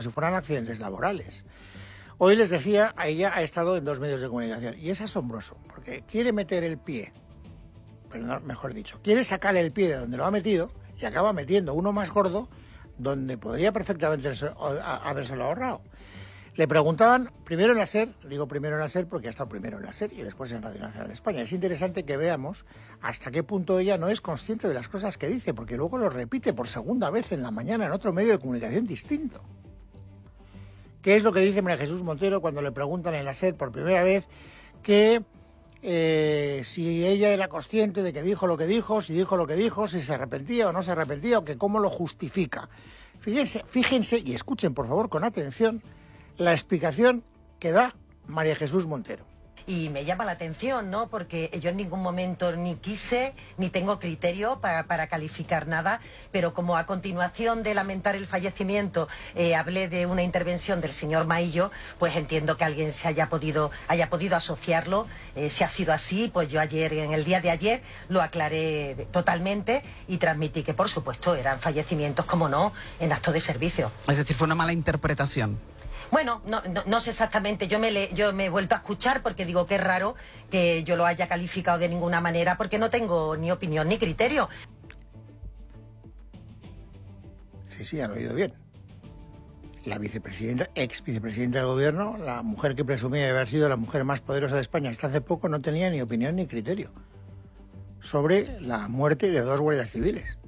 si fueran accidentes laborales. Hoy les decía, ella ha estado en 2 medios de comunicación y es asombroso, porque quiere meter el pie, pero mejor dicho, quiere sacarle el pie de donde lo ha metido y acaba metiendo uno más gordo donde podría perfectamente habérselo ahorrado. Le preguntaban, primero en la SER, digo primero en la SER porque ha estado primero en la SER y después en Radio Nacional de España. Es interesante que veamos hasta qué punto ella no es consciente de las cosas que dice, porque luego lo repite por segunda vez en la mañana en otro medio de comunicación distinto. ¿Qué es lo que dice María Jesús Montero cuando le preguntan en la SER por primera vez que si ella era consciente de que dijo lo que dijo, si dijo lo que dijo, si se arrepentía o no se arrepentía, o que cómo lo justifica? Fíjense y escuchen por favor con atención la explicación que da María Jesús Montero. Y me llama la atención, ¿no? Porque yo en ningún momento ni quise, ni tengo criterio para calificar nada, pero como a continuación de lamentar el fallecimiento hablé de una intervención del señor Maillo, pues entiendo que alguien haya podido asociarlo. Si ha sido así, pues yo en el día de ayer, lo aclaré totalmente y transmití que, por supuesto, eran fallecimientos, como no, en acto de servicio. Es decir, fue una mala interpretación. Bueno, no sé exactamente, yo me he vuelto a escuchar porque digo que es raro que yo lo haya calificado de ninguna manera porque no tengo ni opinión ni criterio. Sí, han oído bien. La vicepresidenta, ex vicepresidenta del gobierno, la mujer que presumía de haber sido la mujer más poderosa de España hasta hace poco, no tenía ni opinión ni criterio sobre la muerte de 2 guardias civiles.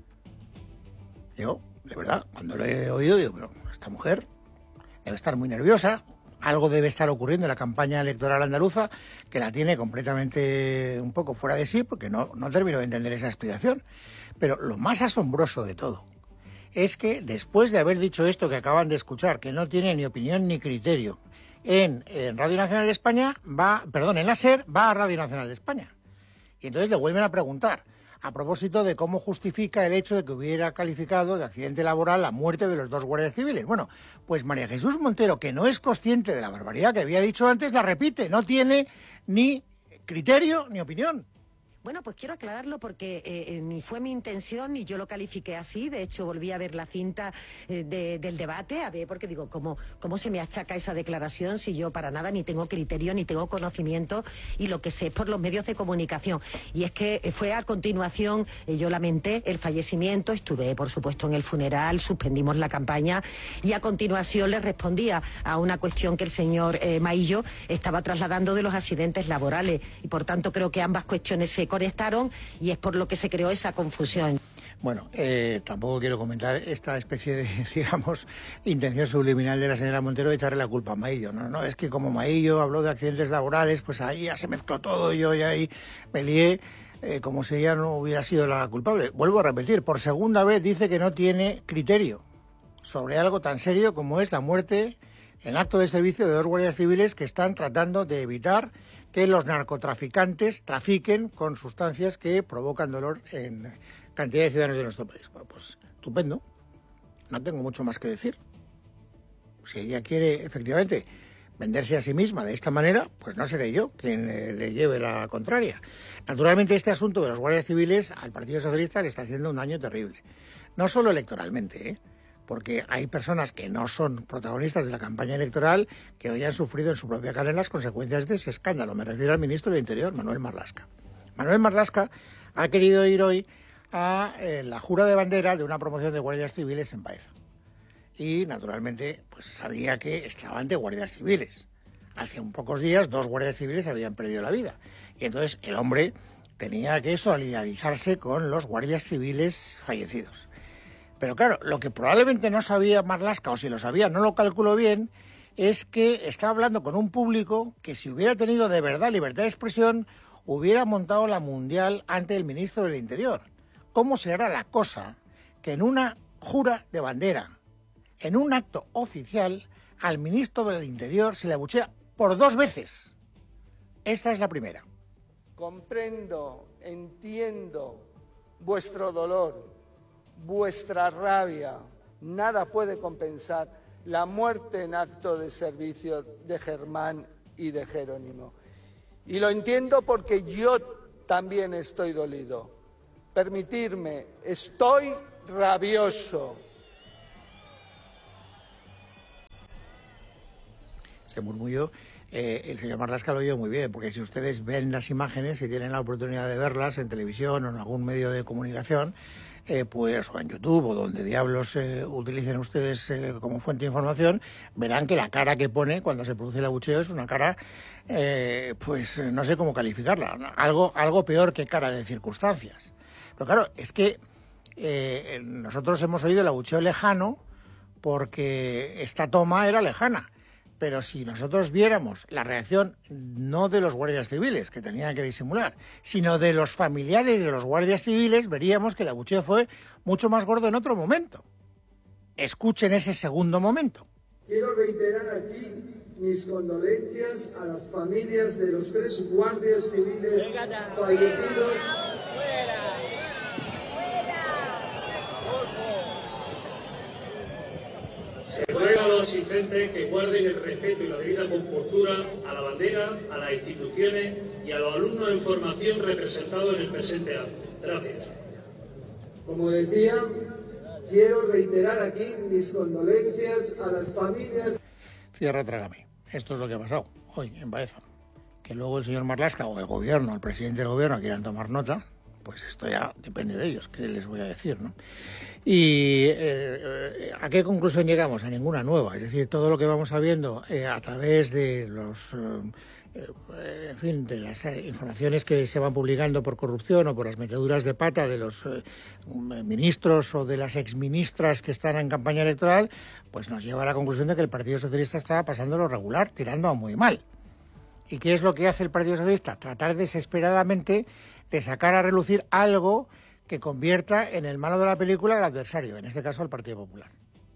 Yo, de verdad, cuando lo he oído, digo, pero esta mujer debe estar muy nerviosa, algo debe estar ocurriendo en la campaña electoral andaluza que la tiene completamente un poco fuera de sí, porque no termino de entender esa explicación. Pero lo más asombroso de todo es que después de haber dicho esto que acaban de escuchar, que no tiene ni opinión ni criterio, en Radio Nacional de España, en la SER, va a Radio Nacional de España. Y entonces le vuelven a preguntar, a propósito de cómo justifica el hecho de que hubiera calificado de accidente laboral la muerte de los 2 guardias civiles. Bueno, pues María Jesús Montero, que no es consciente de la barbaridad que había dicho antes, la repite, no tiene ni criterio ni opinión. Bueno, pues quiero aclararlo porque ni fue mi intención ni yo lo califiqué así. De hecho, volví a ver la cinta del debate, a ver, porque digo, ¿cómo se me achaca esa declaración si yo para nada ni tengo criterio ni tengo conocimiento y lo que sé es por los medios de comunicación? Y es que fue a continuación, yo lamenté el fallecimiento, estuve, por supuesto, en el funeral, suspendimos la campaña y a continuación le respondía a una cuestión que el señor Maillo estaba trasladando de los accidentes laborales. Y por tanto creo que ambas cuestiones se conectaron y es por lo que se creó esa confusión. Bueno, tampoco quiero comentar esta especie de, digamos, intención subliminal de la señora Montero de echarle la culpa a Maillo. No, es que como Maillo habló de accidentes laborales, pues ahí ya se mezcló todo y yo ya ahí me lié como si ella no hubiera sido la culpable. Vuelvo a repetir, por segunda vez dice que no tiene criterio sobre algo tan serio como es la muerte en acto de servicio de 2 guardias civiles que están tratando de evitar que los narcotraficantes trafiquen con sustancias que provocan dolor en cantidad de ciudadanos de nuestro país. Bueno, pues estupendo, no tengo mucho más que decir. Si ella quiere efectivamente venderse a sí misma de esta manera, pues no seré yo quien le lleve la contraria. Naturalmente este asunto de los guardias civiles al Partido Socialista le está haciendo un daño terrible, no solo electoralmente, porque hay personas que no son protagonistas de la campaña electoral que hoy han sufrido en su propia carne las consecuencias de ese escándalo. Me refiero al ministro del Interior, Manuel Marlaska. Manuel Marlaska ha querido ir hoy a la jura de bandera de una promoción de guardias civiles en Baeza. Y, naturalmente, pues sabía que estaban de guardias civiles. Hace un pocos días 2 guardias civiles habían perdido la vida. Y entonces el hombre tenía que solidarizarse con los guardias civiles fallecidos. Pero claro, lo que probablemente no sabía Marlaska, o si lo sabía no lo calculó bien, es que estaba hablando con un público que si hubiera tenido de verdad libertad de expresión, hubiera montado la mundial ante el ministro del Interior. ¿Cómo será la cosa que en una jura de bandera, en un acto oficial, al ministro del Interior se le abuchea por 2 veces? Esta es la primera. Comprendo, entiendo vuestro dolor, vuestra rabia. Nada puede compensar la muerte en acto de servicio de Germán y de Jerónimo. Y lo entiendo porque yo también estoy dolido. Permitidme, estoy rabioso. este murmullo, el señor Marlaska lo oyó muy bien, porque si ustedes ven las imágenes, si tienen la oportunidad de verlas en televisión o en algún medio de comunicación, pues o en YouTube o donde diablos utilicen ustedes como fuente de información, verán que la cara que pone cuando se produce el abucheo es una cara, pues no sé cómo calificarla, algo peor que cara de circunstancias. Pero claro, es que nosotros hemos oído el abucheo lejano porque esta toma era lejana. Pero si nosotros viéramos la reacción no de los guardias civiles, que tenían que disimular, sino de los familiares de los guardias civiles, veríamos que el abucheo fue mucho más gordo en otro momento. Escuchen ese segundo momento. Quiero reiterar aquí mis condolencias a las familias de los 3 guardias civiles fallecidos. Se ruega a los asistentes que guarden el respeto y la debida compostura a la bandera, a las instituciones y a los alumnos en formación representados en el presente acto. Gracias. Como decía, quiero reiterar aquí mis condolencias a las familias. Cierra, trágame. Esto es lo que ha pasado hoy en Baeza. Que luego el señor Marlaska o el gobierno, el presidente del gobierno quieran tomar nota, pues esto ya depende de ellos, ¿qué les voy a decir, no? ¿Y a qué conclusión llegamos? A ninguna nueva. Es decir, todo lo que vamos sabiendo a través de los, en fin, de las informaciones que se van publicando por corrupción o por las meteduras de pata de los ministros o de las exministras que están en campaña electoral, pues nos lleva a la conclusión de que el Partido Socialista está pasándolo regular, tirando a muy mal. ¿Y qué es lo que hace el Partido Socialista? Tratar desesperadamente de sacar a relucir algo que convierta en el malo de la película al adversario, en este caso al Partido Popular.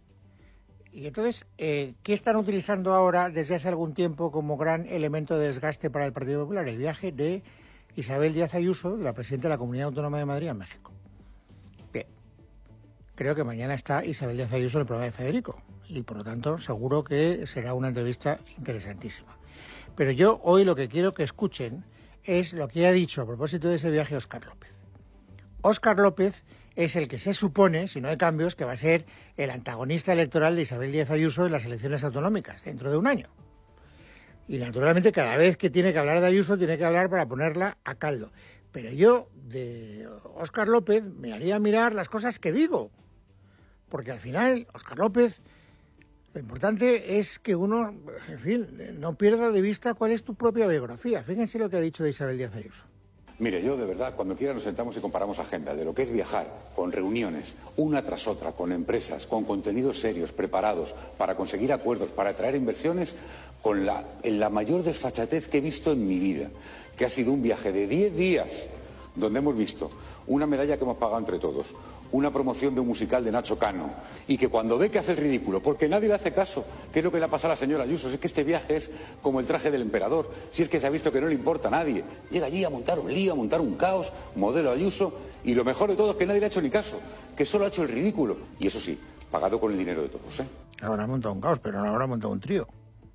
Y entonces, ¿qué están utilizando ahora desde hace algún tiempo como gran elemento de desgaste para el Partido Popular? El viaje de Isabel Díaz Ayuso, la presidenta de la Comunidad Autónoma de Madrid, a México. Bien, creo que mañana está Isabel Díaz Ayuso en el programa de Federico y por lo tanto seguro que será una entrevista interesantísima. Pero yo hoy lo que quiero que escuchen es lo que ha dicho a propósito de ese viaje Óscar López. Óscar López es el que se supone, si no hay cambios, que va a ser el antagonista electoral de Isabel Díaz Ayuso en las elecciones autonómicas dentro de un año. Y naturalmente cada vez que tiene que hablar de Ayuso tiene que hablar para ponerla a caldo. Pero yo de Óscar López me haría mirar las cosas que digo. Porque al final, Óscar López, lo importante es que uno, en fin, no pierda de vista cuál es tu propia biografía. Fíjense lo que ha dicho de Isabel Díaz Ayuso. Mire, yo de verdad, cuando quiera nos sentamos y comparamos agenda de lo que es viajar con reuniones, una tras otra, con empresas, con contenidos serios, preparados, para conseguir acuerdos, para atraer inversiones, en la mayor desfachatez que he visto en mi vida, que ha sido un viaje de 10 días, donde hemos visto una medalla que hemos pagado entre todos, una promoción de un musical de Nacho Cano, y que cuando ve que hace el ridículo, porque nadie le hace caso, ¿qué es lo que le ha pasado a la señora Ayuso? Si es que este viaje es como el traje del emperador, si es que se ha visto que no le importa a nadie, llega allí a montar un lío, a montar un caos, modelo Ayuso, y lo mejor de todo es que nadie le ha hecho ni caso, que solo ha hecho el ridículo, y eso sí, pagado con el dinero de todos, ¿eh? Habrá montado un caos, pero no habrá montado un trío.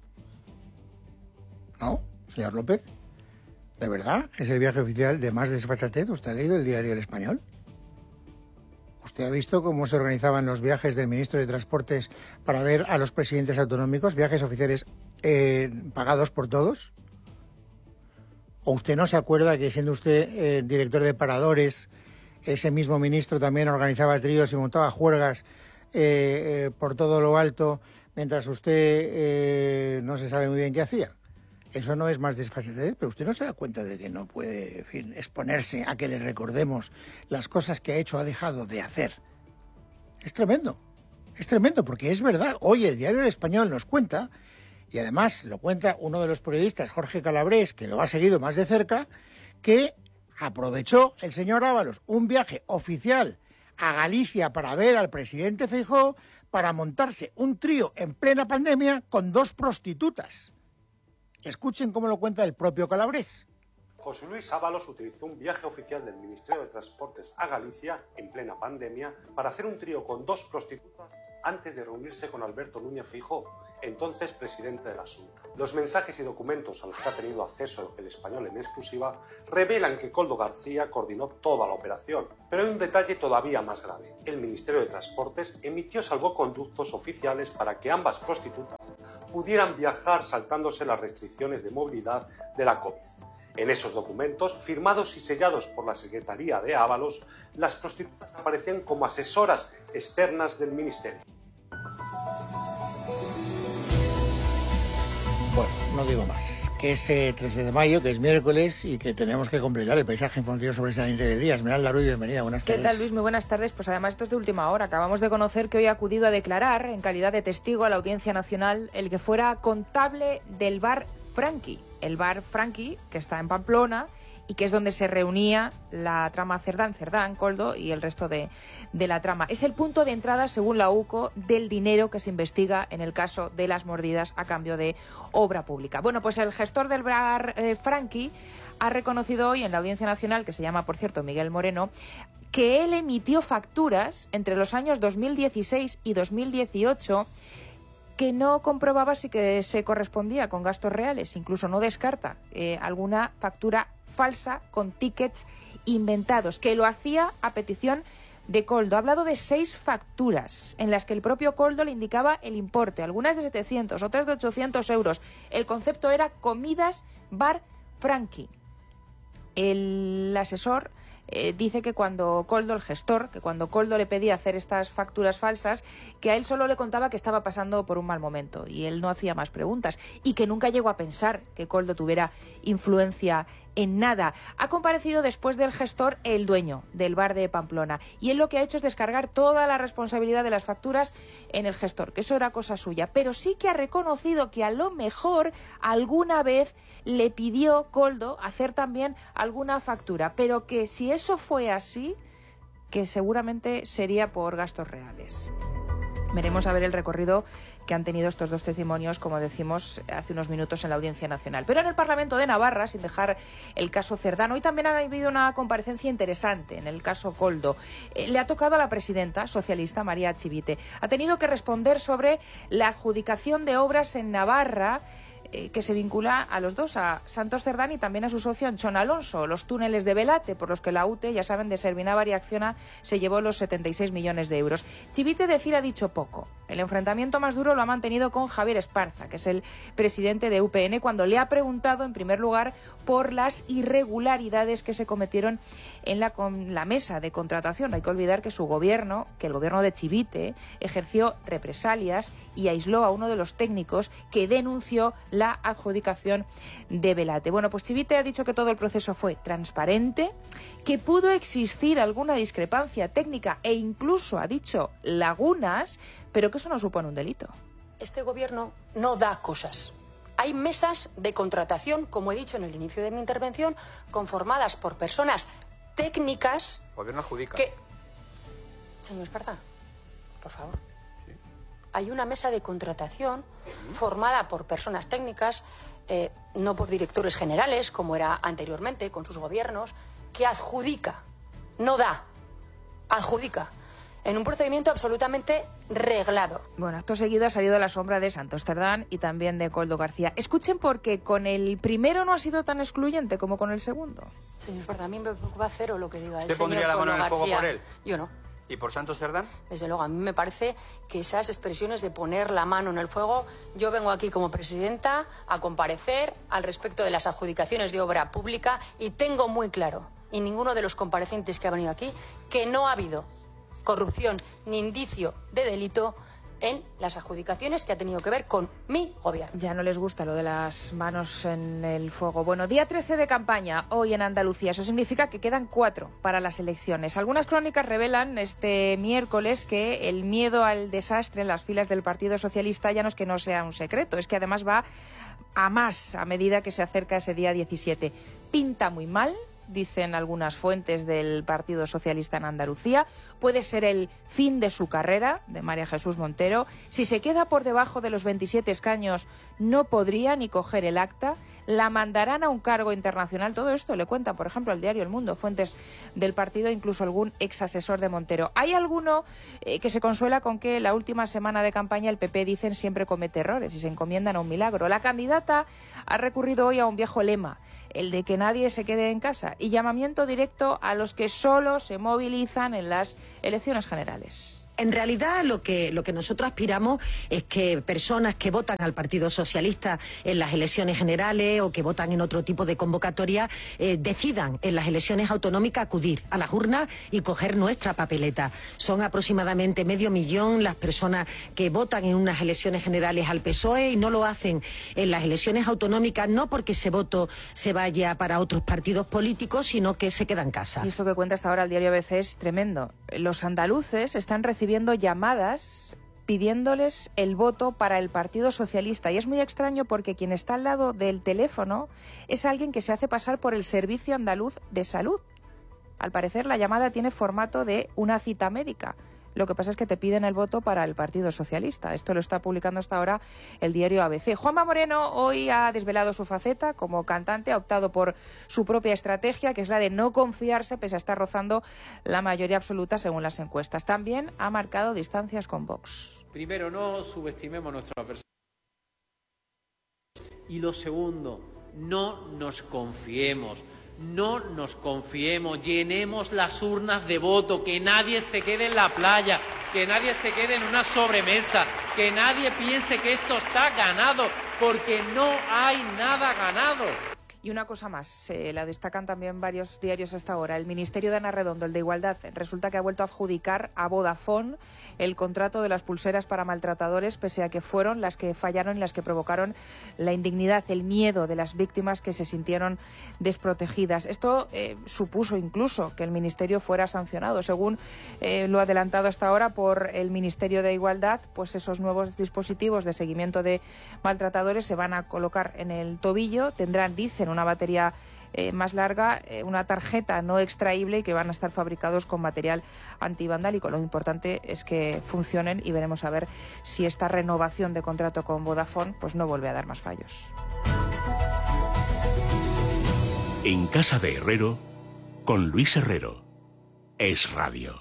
¿No, señor López? ¿De verdad? ¿Es el viaje oficial de más desfachatez? ¿Usted ha leído el diario El Español? ¿Usted ha visto cómo se organizaban los viajes del ministro de Transportes para ver a los presidentes autonómicos? ¿Viajes oficiales pagados por todos? ¿O usted no se acuerda que siendo usted director de paradores, ese mismo ministro también organizaba tríos y montaba juergas por todo lo alto, mientras usted no se sabe muy bien qué hacía? Eso no es más desfachatez, pero usted no se da cuenta de que no puede, en fin, exponerse a que le recordemos las cosas que ha hecho o ha dejado de hacer. Es tremendo, porque es verdad. Hoy el diario El Español nos cuenta, y además lo cuenta uno de los periodistas, Jorge Calabrés, que lo ha seguido más de cerca, que aprovechó el señor Ábalos un viaje oficial a Galicia para ver al presidente Feijóo para montarse un trío en plena pandemia con 2 prostitutas. Escuchen cómo lo cuenta el propio Calabrés. José Luis Ábalos utilizó un viaje oficial del Ministerio de Transportes a Galicia en plena pandemia para hacer un trío con 2 prostitutas antes de reunirse con Alberto Núñez Feijóo, entonces presidente de la Xunta. Los mensajes y documentos a los que ha tenido acceso El Español en exclusiva revelan que Koldo García coordinó toda la operación. Pero hay un detalle todavía más grave. El Ministerio de Transportes emitió salvoconductos oficiales para que ambas prostitutas pudieran viajar saltándose las restricciones de movilidad de la COVID. En esos documentos, firmados y sellados por la Secretaría de Ábalos, las prostitutas aparecían como asesoras externas del Ministerio. Bueno, no digo más. Que es 13 de mayo, que es miércoles y que tenemos que completar el paisaje informativo sobre esta saliente del día. Esmeralda Ruiz, bienvenida, buenas tardes. ¿Qué tal, Luis? Muy buenas tardes. Pues además esto es de última hora. Acabamos de conocer que hoy ha acudido a declarar en calidad de testigo a la Audiencia Nacional el que fuera contable del bar Franqui. El bar Franqui, que está en Pamplona y que es donde se reunía la trama Cerdán, Koldo y el resto de la trama. Es el punto de entrada, según la UCO, del dinero que se investiga en el caso de las mordidas a cambio de obra pública. Bueno, pues el gestor del bar Franqui ha reconocido hoy en la Audiencia Nacional, que se llama, por cierto, Miguel Moreno, que él emitió facturas entre los años 2016 y 2018 que no comprobaba si que se correspondía con gastos reales. Incluso no descarta alguna factura falsa con tickets inventados, que lo hacía a petición de Koldo. Ha hablado de 6 facturas en las que el propio Koldo le indicaba el importe, algunas de 700, otras de 800 euros. El concepto era comidas bar Franqui. El asesor dice que cuando Koldo, el gestor, que cuando Koldo le pedía hacer estas facturas falsas, que a él solo le contaba que estaba pasando por un mal momento y él no hacía más preguntas y que nunca llegó a pensar que Koldo tuviera influencia en nada. Ha comparecido después del gestor el dueño del bar de Pamplona y él lo que ha hecho es descargar toda la responsabilidad de las facturas en el gestor, que eso era cosa suya, pero sí que ha reconocido que a lo mejor alguna vez le pidió Koldo hacer también alguna factura, pero que si eso fue así, que seguramente sería por gastos reales. Veremos a ver el recorrido que han tenido estos dos testimonios, como decimos hace unos minutos en la Audiencia Nacional. Pero en el Parlamento de Navarra, sin dejar el caso Cerdán, hoy también ha habido una comparecencia interesante en el caso Koldo. Le ha tocado a la presidenta socialista, María Chivite. Ha tenido que responder sobre la adjudicación de obras en Navarra que se vincula a los dos, a Santos Cerdán y también a su socio Anchón Alonso, los túneles de Belate, por los que la UTE, ya saben, de Servinávar y Acciona se llevó los 76 millones de euros. Chivite decir ha dicho poco. El enfrentamiento más duro lo ha mantenido con Javier Esparza, que es el presidente de UPN, cuando le ha preguntado, en primer lugar, por las irregularidades que se cometieron en la mesa de contratación. Hay que olvidar que su gobierno, que el gobierno de Chivite, ejerció represalias y aisló a uno de los técnicos que denunció la adjudicación de Belate. Bueno, pues Chivite ha dicho que todo el proceso fue transparente, que pudo existir alguna discrepancia técnica e incluso, ha dicho, lagunas, pero que eso no supone un delito. Este gobierno no da cosas. Hay mesas de contratación, como he dicho en el inicio de mi intervención, conformadas por personas técnicas. El gobierno adjudica. Señor Esparza, por favor. Sí. Hay una mesa de contratación formada por personas técnicas, no por directores generales, como era anteriormente con sus gobiernos, que adjudica, no da, adjudica, en un procedimiento absolutamente reglado. Bueno, acto seguido ha salido a la sombra de Santos Cerdán y también de Koldo García. Escuchen, porque con el primero no ha sido tan excluyente como con el segundo. Señor Esparza, a mí me preocupa cero lo que diga el señor. ¿Usted pondría la mano en el fuego por él? Yo no. ¿Y por Santos Cerdán? Desde luego, a mí me parece que esas expresiones de poner la mano en el fuego, yo vengo aquí como presidenta a comparecer al respecto de las adjudicaciones de obra pública y tengo muy claro, y ninguno de los comparecientes que ha venido aquí, que no ha habido corrupción ni indicio de delito en las adjudicaciones que ha tenido que ver con mi gobierno. Ya no les gusta lo de las manos en el fuego. Bueno, día 13 de campaña hoy en Andalucía. Eso significa que quedan 4 para las elecciones. Algunas crónicas revelan este miércoles que el miedo al desastre en las filas del Partido Socialista ya no es que no sea un secreto, es que además va a más a medida que se acerca ese día 17. Pinta muy mal, dicen algunas fuentes del Partido Socialista en Andalucía. Puede ser el fin de su carrera, de María Jesús Montero. Si se queda por debajo de los 27 escaños, no podría ni coger el acta. La mandarán a un cargo internacional. Todo esto le cuentan, por ejemplo, al diario El Mundo, fuentes del partido, incluso algún exasesor de Montero. Hay alguno que se consuela con que la última semana de campaña el PP, dicen, siempre comete errores y se encomiendan a un milagro. La candidata ha recurrido hoy a un viejo lema, el de que nadie se quede en casa, y llamamiento directo a los que solo se movilizan en las elecciones generales. En realidad lo que nosotros aspiramos es que personas que votan al Partido Socialista en las elecciones generales o que votan en otro tipo de convocatoria decidan en las elecciones autonómicas acudir a las urnas y coger nuestra papeleta. Son aproximadamente 500.000 las personas que votan en unas elecciones generales al PSOE y no lo hacen en las elecciones autonómicas, no porque ese voto se vaya para otros partidos políticos, sino que se queda en casa. Y esto que cuenta hasta ahora el diario ABC es tremendo. Los andaluces están recibiendo llamadas pidiéndoles el voto para el Partido Socialista. Y es muy extraño porque quien está al lado del teléfono es alguien que se hace pasar por el Servicio Andaluz de Salud. Al parecer la llamada tiene formato de una cita médica. Lo que pasa es que te piden el voto para el Partido Socialista. Esto lo está publicando hasta ahora el diario ABC. Juanma Moreno hoy ha desvelado su faceta como cantante, ha optado por su propia estrategia, que es la de no confiarse pese a estar rozando la mayoría absoluta según las encuestas. También ha marcado distancias con Vox. Primero, no subestimemos nuestra persona. Y lo segundo, no nos confiemos. No nos confiemos, llenemos las urnas de voto, que nadie se quede en la playa, que nadie se quede en una sobremesa, que nadie piense que esto está ganado, porque no hay nada ganado. Y una cosa más, la destacan también varios diarios hasta ahora. El Ministerio de Ana Redondo, el de Igualdad, resulta que ha vuelto a adjudicar a Vodafone el contrato de las pulseras para maltratadores, pese a que fueron las que fallaron y las que provocaron la indignidad, el miedo de las víctimas que se sintieron desprotegidas. Esto supuso incluso que el Ministerio fuera sancionado. Según lo adelantado hasta ahora por el Ministerio de Igualdad, pues esos nuevos dispositivos de seguimiento de maltratadores se van a colocar en el tobillo, tendrán, dicen, una batería más larga, una tarjeta no extraíble y que van a estar fabricados con material antivandálico. Lo importante es que funcionen y veremos a ver si esta renovación de contrato con Vodafone pues no vuelve a dar más fallos. En casa de Herrero, con Luis Herrero. Es Radio.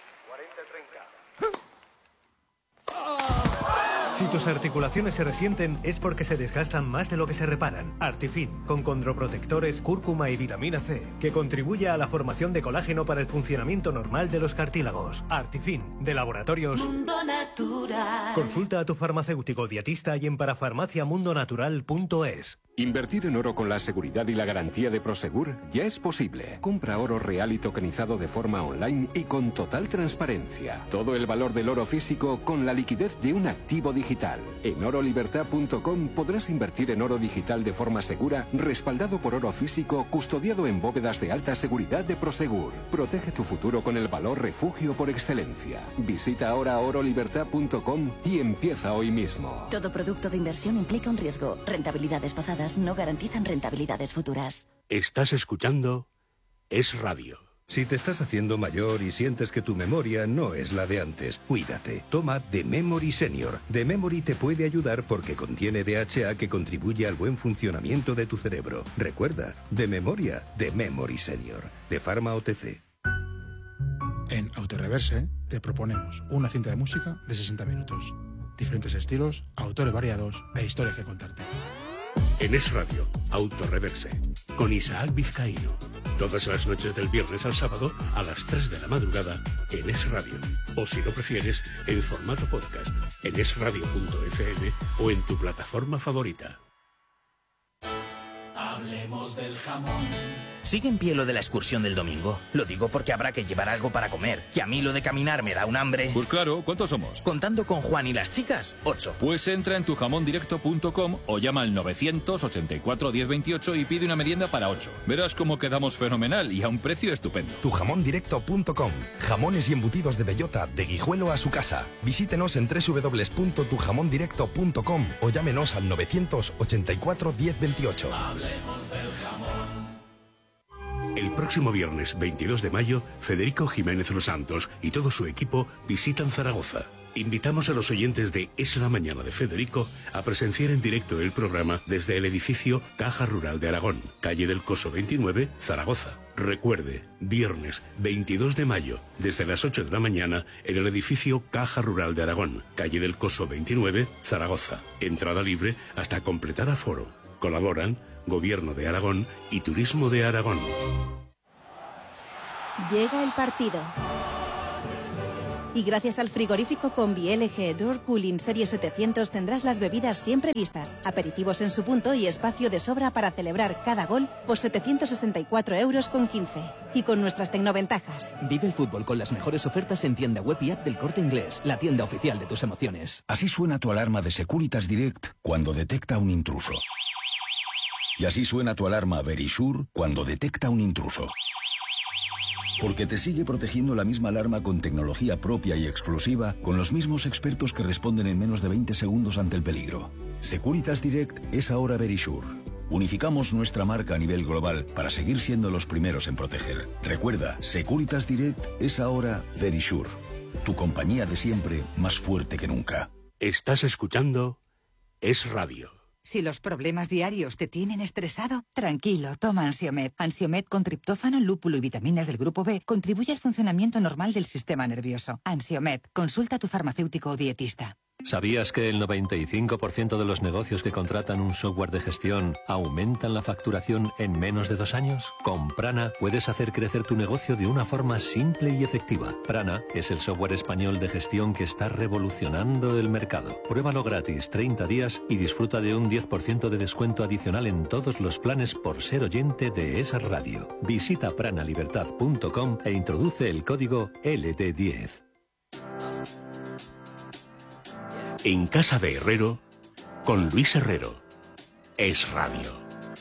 Si tus articulaciones se resienten es porque se desgastan más de lo que se reparan. Artifin, con condroprotectores, cúrcuma y vitamina C, que contribuye a la formación de colágeno para el funcionamiento normal de los cartílagos. Artifin, de Laboratorios Mundo Natural. Consulta a tu farmacéutico dietista y en parafarmaciamundonatural.es. Invertir en oro con la seguridad y la garantía de Prosegur ya es posible. Compra oro real y tokenizado de forma online y con total transparencia. Todo el valor del oro físico con la liquidez de un activo digital. En orolibertad.com podrás invertir en oro digital de forma segura, respaldado por oro físico, custodiado en bóvedas de alta seguridad de Prosegur. Protege tu futuro con el valor refugio por excelencia. Visita ahora orolibertad.com y empieza hoy mismo. Todo producto de inversión implica un riesgo. Rentabilidades pasadas no garantizan rentabilidades futuras. Estás escuchando Es Radio. Si te estás haciendo mayor y sientes que tu memoria no es la de antes, cuídate. Toma The Memory Senior. The Memory te puede ayudar porque contiene DHA que contribuye al buen funcionamiento de tu cerebro. Recuerda, de memoria, The Memory Senior. De Pharma OTC. En Autoreverse te proponemos una cinta de música de 60 minutos. Diferentes estilos, autores variados e historias que contarte. En Es Radio, Autoreverse, con Isaac Vizcaíno. Todas las noches del viernes al sábado a las 3 de la madrugada en Es Radio. O si lo prefieres, en formato podcast, en esradio.fm o en tu plataforma favorita. Hablemos del jamón. ¿Sigue en pie lo de la excursión del domingo? Lo digo porque habrá que llevar algo para comer. Que a mí lo de caminar me da un hambre. Pues claro, ¿cuántos somos? Contando con Juan y las chicas, 8. Pues entra en tujamondirecto.com o llama al 984 1028 y pide una merienda para 8. Verás cómo quedamos fenomenal y a un precio estupendo. Tujamondirecto.com. Jamones y embutidos de bellota, de Guijuelo a su casa. Visítenos en www.tujamondirecto.com o llámenos al 984 1028. Hablemos del jamón. El próximo viernes 22 de mayo, Federico Jiménez Los Santos y todo su equipo visitan Zaragoza. Invitamos a los oyentes de Es la Mañana de Federico a presenciar en directo el programa desde el edificio Caja Rural de Aragón, calle del Coso 29, Zaragoza. Recuerde, viernes 22 de mayo, desde las 8 de la mañana, en el edificio Caja Rural de Aragón, calle del Coso 29, Zaragoza. Entrada libre hasta completar aforo. Colaboran Gobierno de Aragón y Turismo de Aragón. Llega el partido. Y gracias al frigorífico Combi LG Door Cooling Serie 700 tendrás las bebidas siempre listas, aperitivos en su punto y espacio de sobra para celebrar cada gol por 764,15 €. Y con nuestras tecnoventajas. Vive el fútbol con las mejores ofertas en tienda web y app del Corte Inglés, la tienda oficial de tus emociones. Así suena tu alarma de Securitas Direct cuando detecta un intruso. Y así suena tu alarma Verisure cuando detecta un intruso. Porque te sigue protegiendo la misma alarma con tecnología propia y exclusiva, con los mismos expertos que responden en menos de 20 segundos ante el peligro. Securitas Direct es ahora Verisure. Unificamos nuestra marca a nivel global para seguir siendo los primeros en proteger. Recuerda, Securitas Direct es ahora Verisure. Tu compañía de siempre más fuerte que nunca. Estás escuchando Es Radio. Si los problemas diarios te tienen estresado, tranquilo, toma Ansiomed. Ansiomed con triptófano, lúpulo y vitaminas del grupo B contribuye al funcionamiento normal del sistema nervioso. Ansiomed, consulta a tu farmacéutico o dietista. ¿Sabías que el 95% de los negocios que contratan un software de gestión aumentan la facturación en menos de 2 años? Con Prana puedes hacer crecer tu negocio de una forma simple y efectiva. Prana es el software español de gestión que está revolucionando el mercado. Pruébalo gratis 30 días y disfruta de un 10% de descuento adicional en todos los planes por ser oyente de esa radio. Visita pranalibertad.com e introduce el código LD10. En Casa de Herrero, con Luis Herrero. Es Radio.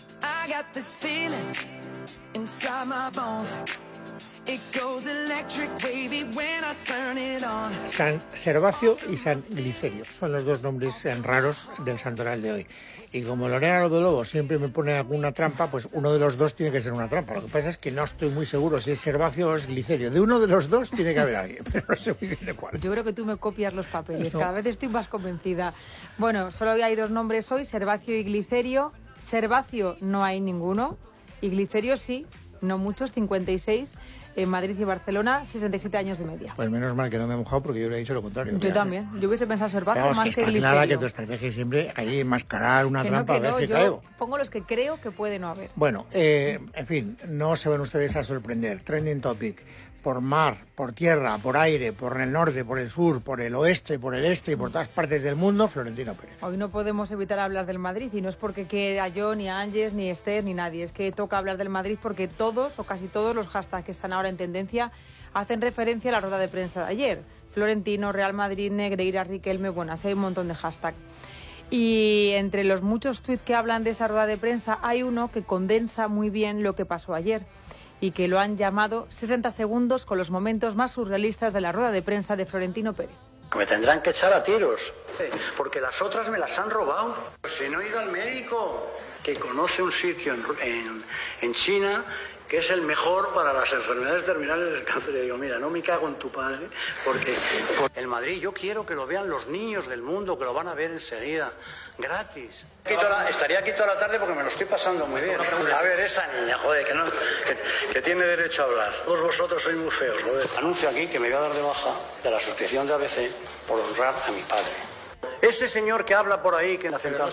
San Servacio y San Glicerio son los dos nombres raros del santoral de hoy. Y como Lorena Lobo siempre me pone alguna trampa, pues uno de los dos tiene que ser una trampa. Lo que pasa es que no estoy muy seguro si es Servacio o es Glicerio. De uno de los dos tiene que haber alguien, pero no sé muy bien de cuál. Yo creo que tú me copias los papeles. No. Cada vez estoy más convencida. Bueno, solo hay 2 nombres hoy, Servacio y Glicerio. Servacio no hay ninguno. Y Glicerio sí, no muchos, 56. En Madrid y Barcelona, 67 años de media. Pues menos mal que no me he mojado porque yo hubiera dicho lo contrario. Yo también. Yo hubiese pensado Servacio más que está Glicerio. clara que tu estrategia es siempre ahí enmascarar una trampa a ver si yo caigo. pongo los que creo que puede no haber. Bueno, en fin, no se van ustedes a sorprender. Trending topic. Por mar, por tierra, por aire, por el norte, por el sur, por el oeste, por el este y por todas partes del mundo, Florentino Pérez. Hoy no podemos evitar hablar del Madrid y no es porque quiera yo, ni Ángeles, ni Esther, ni nadie. Es que toca hablar del Madrid porque todos o casi todos los hashtags que están ahora en tendencia hacen referencia a la rueda de prensa de ayer. Florentino, Real Madrid, Negreira, Riquelme, bueno, así hay un montón de hashtags. Y entre los muchos tuits que hablan de esa rueda de prensa hay uno que condensa muy bien lo que pasó ayer y que lo han llamado 60 segundos con los momentos más surrealistas de la rueda de prensa de Florentino Pérez. Me tendrán que echar a tiros, porque las otras me las han robado. Si no he ido al médico, que conoce un sitio en China que es el mejor para las enfermedades terminales del cáncer. Y digo, mira, no me cago en tu padre, porque el Madrid yo quiero que lo vean los niños del mundo, que lo van a ver enseguida, gratis. Estaría aquí toda la tarde porque me lo estoy pasando muy bien. A ver, esa niña, joder, que tiene derecho a hablar. Todos vosotros sois muy feos, joder. Anuncio aquí que me voy a dar de baja de la suscripción de ABC por honrar a mi padre. Ese señor que habla por ahí, que en acento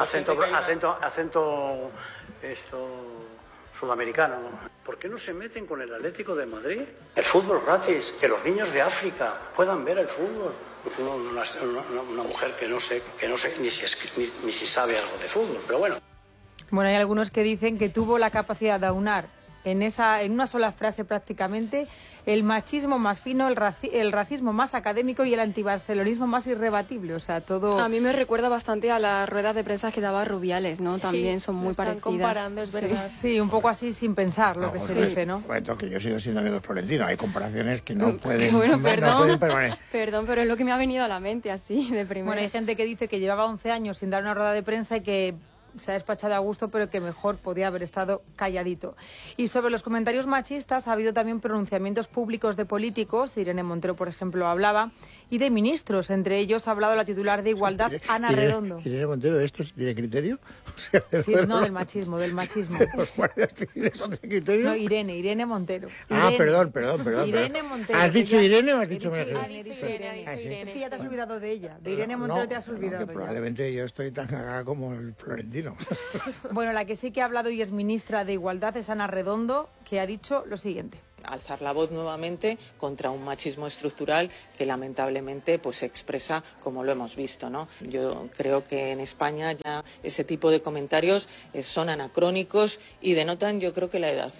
sudamericano. ¿Por qué no se meten con el Atlético de Madrid? El fútbol gratis, que los niños de África puedan ver el fútbol. Una mujer que no sé ni si sabe algo de fútbol, pero bueno. Bueno, hay algunos que dicen que tuvo la capacidad de aunar en una sola frase prácticamente el machismo más fino, el racismo más académico y el antibarcelonismo más irrebatible, o sea, todo... A mí me recuerda bastante a las ruedas de prensa que daba Rubiales, ¿no? Sí, también son muy parecidas. Comparando, es verdad. Sí, un poco así sin pensar lo que se dice, ¿no? Bueno, que yo sigo siendo amigo de Florentino, hay comparaciones que no pueden, bueno, no pueden permanecer. Perdón, pero es lo que me ha venido a la mente así, de primera. Bueno, hay gente que dice que llevaba 11 años sin dar una rueda de prensa y que se ha despachado a gusto, pero que mejor podía haber estado calladito. Y sobre los comentarios machistas ha habido también pronunciamientos públicos de políticos, Irene Montero, por ejemplo, hablaba, y de ministros. Entre ellos ha hablado la titular de Igualdad, Ana Redondo. ¿Irene Montero de esto tiene criterio? O sea, sí, no, del machismo. ¿Los guardias civiles son de criterio? No, Irene Montero. Perdón. Irene Montero. ¿Has dicho Irene o has dicho Irene? Es que ya te has olvidado de ella. De Irene Montero te has olvidado. Probablemente yo estoy tan cagada como el Florentino. Bueno, la que sí que ha hablado y es ministra de Igualdad es Ana Redondo, que ha dicho lo siguiente. alzar la voz nuevamente contra un machismo estructural que lamentablemente pues se expresa como lo hemos visto, ¿no? Yo creo que en España ya ese tipo de comentarios son anacrónicos y denotan, yo creo que la edad.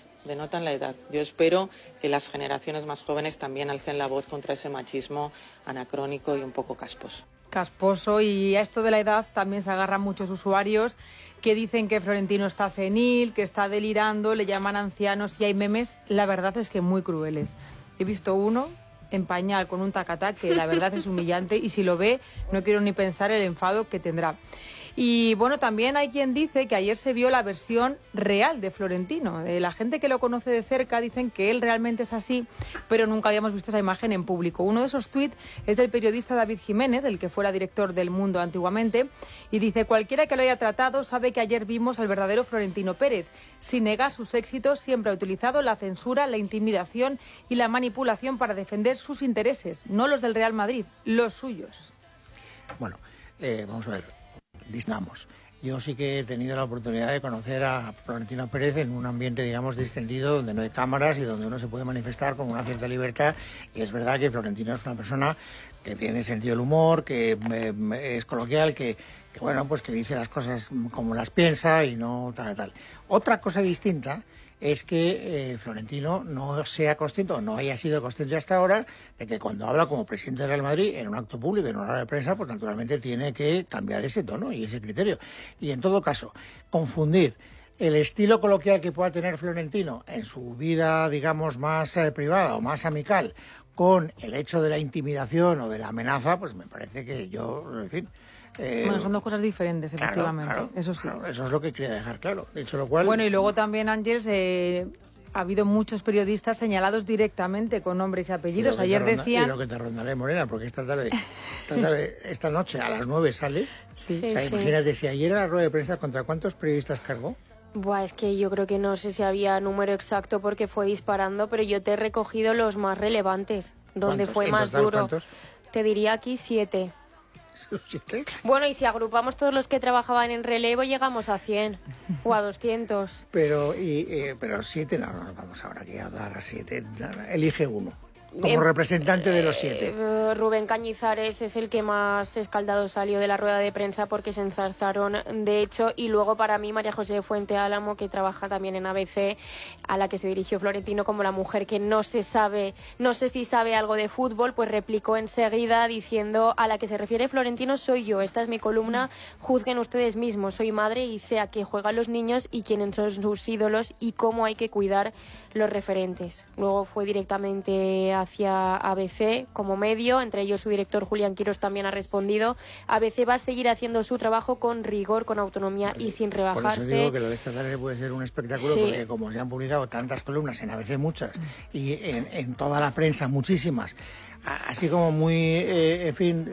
Yo espero que las generaciones más jóvenes también alcen la voz contra ese machismo anacrónico y un poco casposo, y a esto de la edad también se agarran muchos usuarios que dicen que Florentino está senil, que está delirando, le llaman ancianos, y hay memes, la verdad es que muy crueles. He visto uno en pañal con un tacatac que la verdad es humillante, y si lo ve no quiero ni pensar el enfado que tendrá. Y bueno, también hay quien dice que ayer se vio la versión real de Florentino. La gente que lo conoce de cerca dicen que él realmente es así, pero nunca habíamos visto esa imagen en público. Uno de esos tuits es del periodista David Jiménez, el que fuera director del Mundo antiguamente, y dice: cualquiera que lo haya tratado sabe que ayer vimos al verdadero Florentino Pérez. Sin negar sus éxitos, siempre ha utilizado la censura, la intimidación y la manipulación para defender sus intereses, no los del Real Madrid, los suyos. Bueno, vamos a ver. Distamos. Yo sí que he tenido la oportunidad de conocer a Florentino Pérez en un ambiente, digamos, distendido, donde no hay cámaras y donde uno se puede manifestar con una cierta libertad. Y es verdad que Florentino es una persona que tiene sentido del humor, que es coloquial, que bueno, pues que dice las cosas como las piensa y no tal. Otra cosa distinta es que Florentino no sea consciente, o no haya sido consciente hasta ahora, de que cuando habla como presidente del Real Madrid en un acto público, en una rueda de prensa, pues naturalmente tiene que cambiar ese tono y ese criterio. Y en todo caso, confundir el estilo coloquial que pueda tener Florentino en su vida, digamos, más privada o más amical, con el hecho de la intimidación o de la amenaza, pues me parece que yo, en fin... bueno, son dos cosas diferentes, efectivamente, claro, eso sí. Claro, eso es lo que quería dejar claro. Dicho lo cual... Bueno, y luego también, Ángeles, ha habido muchos periodistas señalados directamente con nombres y apellidos. Ayer decían... Y lo que te rondaré, Morena, porque esta noche a las 9 sale. Sí. O sea, imagínate, si ayer a la rueda de prensa, ¿contra cuántos periodistas cargó? Buah, es que yo creo que no sé si había número exacto porque fue disparando, pero yo te he recogido los más relevantes, donde fue más duro. ¿Cuántos? Te diría aquí 7. ¿7? Bueno, y si agrupamos todos los que trabajaban en relevo, llegamos a 100 o a 200. Pero 7, no, vamos ahora aquí a hablar a 7. Elige uno. Como representante de los 7. Rubén Cañizares es el que más escaldado salió de la rueda de prensa porque se enzarzaron, de hecho, y luego para mí María José Fuente Álamo, que trabaja también en ABC, a la que se dirigió Florentino como la mujer que no sé si sabe algo de fútbol, pues replicó enseguida diciendo: a la que se refiere Florentino soy yo, esta es mi columna, juzguen ustedes mismos, soy madre y sé a qué juegan los niños y quiénes son sus ídolos y cómo hay que cuidar los referentes. Luego fue directamente hacia ABC como medio, entre ellos su director Julián Quirós también ha respondido. ABC va a seguir haciendo su trabajo con rigor, con autonomía y sin rebajarse. Por eso digo que lo de esta tarde puede ser un espectáculo, sí. Porque como se han publicado tantas columnas en ABC, muchas, y en toda la prensa muchísimas, así como muy, en fin,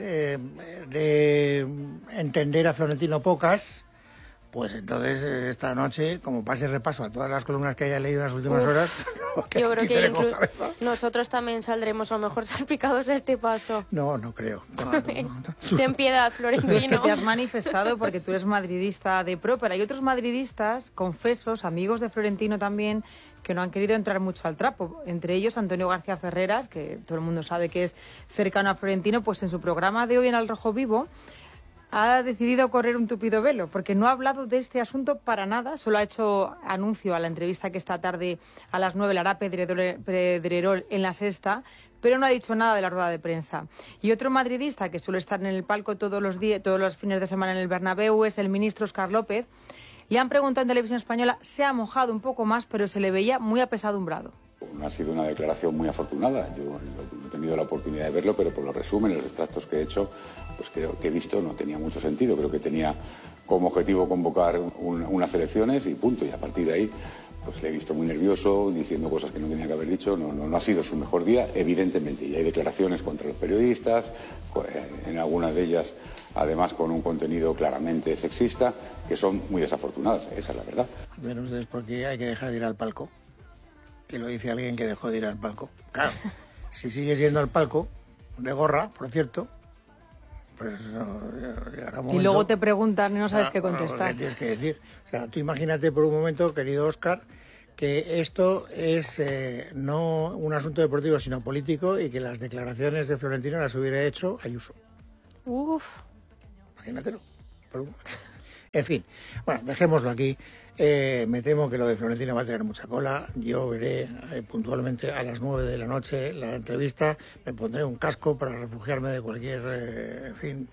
de entender a Florentino pocas. Pues entonces esta noche, como pase repaso a todas las columnas que haya leído en las últimas horas, yo creo que nosotros también saldremos a lo mejor salpicados de este paso. No creo. Ten piedad, Florentino. Es que te has manifestado porque tú eres madridista de pro, pero hay otros madridistas, confesos, amigos de Florentino también, que no han querido entrar mucho al trapo. Entre ellos Antonio García Ferreras, que todo el mundo sabe que es cercano a Florentino, pues en su programa de hoy en Al Rojo Vivo ha decidido correr un tupido velo, porque no ha hablado de este asunto para nada, solo ha hecho anuncio a la entrevista que esta tarde a las 9 la hará Pedrerol en La Sexta, pero no ha dicho nada de la rueda de prensa. Y otro madridista que suele estar en el palco todos los fines de semana en el Bernabéu es el ministro Óscar López. Le han preguntado en Televisión Española, se ha mojado un poco más, pero se le veía muy apesadumbrado. Ha sido una declaración muy afortunada. Yo no he tenido la oportunidad de verlo, pero por los resúmenes, los extractos que he hecho, pues creo que he visto no tenía mucho sentido. Creo que tenía como objetivo convocar unas elecciones y punto. Y a partir de ahí, pues le he visto muy nervioso, diciendo cosas que no tenía que haber dicho. No ha sido su mejor día, evidentemente. Y hay declaraciones contra los periodistas, en algunas de ellas, además, con un contenido claramente sexista, que son muy desafortunadas. Esa es la verdad. Bueno, ustedes, porque hay que dejar de ir al palco. Que lo dice alguien que dejó de ir al palco. Claro, si sigues yendo al palco, de gorra, por cierto, pues llegará un momento, y luego te preguntan y no sabes qué contestar. ¿Qué tienes que decir? O sea, tú imagínate por un momento, querido Óscar, que esto es no un asunto deportivo, sino político, y que las declaraciones de Florentino las hubiera hecho Ayuso. Uf. Imagínatelo. En fin, bueno, dejémoslo aquí. Me temo que lo de Florentino va a tener mucha cola. Yo veré puntualmente a las 9 de la noche la entrevista. Me pondré un casco para refugiarme de cualquier,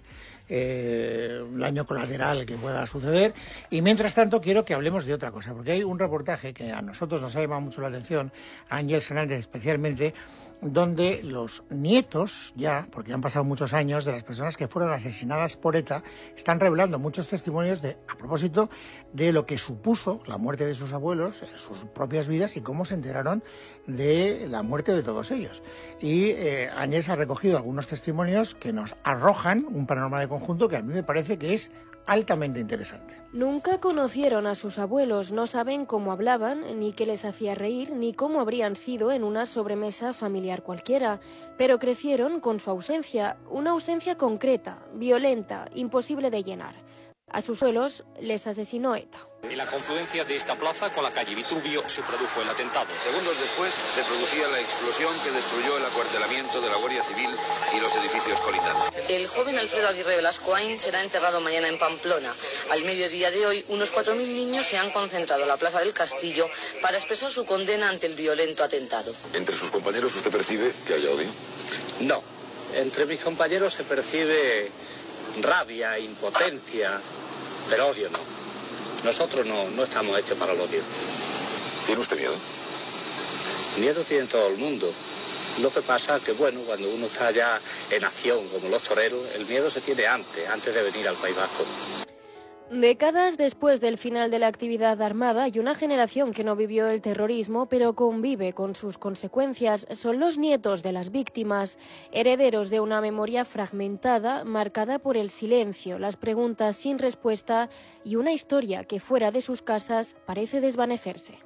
daño colateral que pueda suceder. Y mientras tanto quiero que hablemos de otra cosa, porque hay un reportaje que a nosotros nos ha llamado mucho la atención, a Ángel Hernández especialmente, donde los nietos ya, porque han pasado muchos años, de las personas que fueron asesinadas por ETA, están revelando muchos testimonios a propósito de lo que supuso la muerte de sus abuelos, sus propias vidas, y cómo se enteraron de la muerte de todos ellos. Y Ángel ha recogido algunos testimonios que nos arrojan un panorama de conjunto que a mí me parece que es altamente interesante. Nunca conocieron a sus abuelos, no saben cómo hablaban, ni qué les hacía reír, ni cómo habrían sido en una sobremesa familiar cualquiera, pero crecieron con su ausencia, una ausencia concreta, violenta, imposible de llenar. A sus abuelos les asesinó ETA. En la confluencia de esta plaza con la calle Vitruvio se produjo el atentado. Segundos después se producía la explosión que destruyó el acuartelamiento de la Guardia Civil y los edificios colindantes. El joven Alfredo Aguirre Velasco Ain será enterrado mañana en Pamplona. Al mediodía de hoy, unos 4.000 niños se han concentrado en la Plaza del Castillo para expresar su condena ante el violento atentado. ¿Entre sus compañeros usted percibe que haya odio? No. Entre mis compañeros se percibe rabia, impotencia, pero odio no. Nosotros no estamos hechos para el odio. ¿Tiene usted miedo? Miedo tiene todo el mundo. Lo que pasa es que, bueno, cuando uno está ya en acción, como los toreros, el miedo se tiene antes de venir al País Vasco. Décadas después del final de la actividad armada, hay una generación que no vivió el terrorismo, pero convive con sus consecuencias. Son los nietos de las víctimas, herederos de una memoria fragmentada, marcada por el silencio, las preguntas sin respuesta y una historia que fuera de sus casas parece desvanecerse.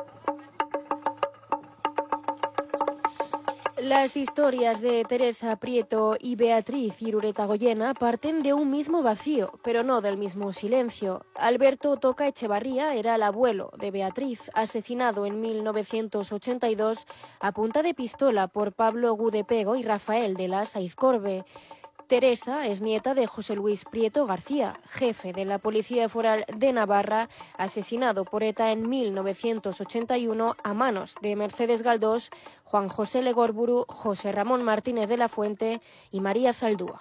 Las historias de Teresa Prieto y Beatriz Irureta Goyena parten de un mismo vacío, pero no del mismo silencio. Alberto Toca Echevarría era el abuelo de Beatriz, asesinado en 1982 a punta de pistola por Pablo Gudepego y Rafael de la Saizcorbe. Teresa es nieta de José Luis Prieto García, jefe de la Policía Foral de Navarra, asesinado por ETA en 1981 a manos de Mercedes Galdós, Juan José Legorburu, José Ramón Martínez de la Fuente y María Zaldúa.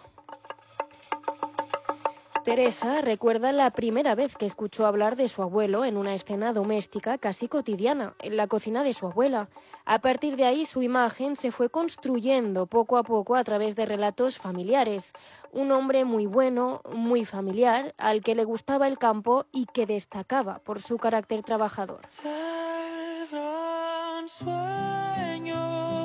Teresa recuerda la primera vez que escuchó hablar de su abuelo en una escena doméstica casi cotidiana, en la cocina de su abuela. A partir de ahí su imagen se fue construyendo poco a poco a través de relatos familiares. Un hombre muy bueno, muy familiar, al que le gustaba el campo y que destacaba por su carácter trabajador. Del gran sueño,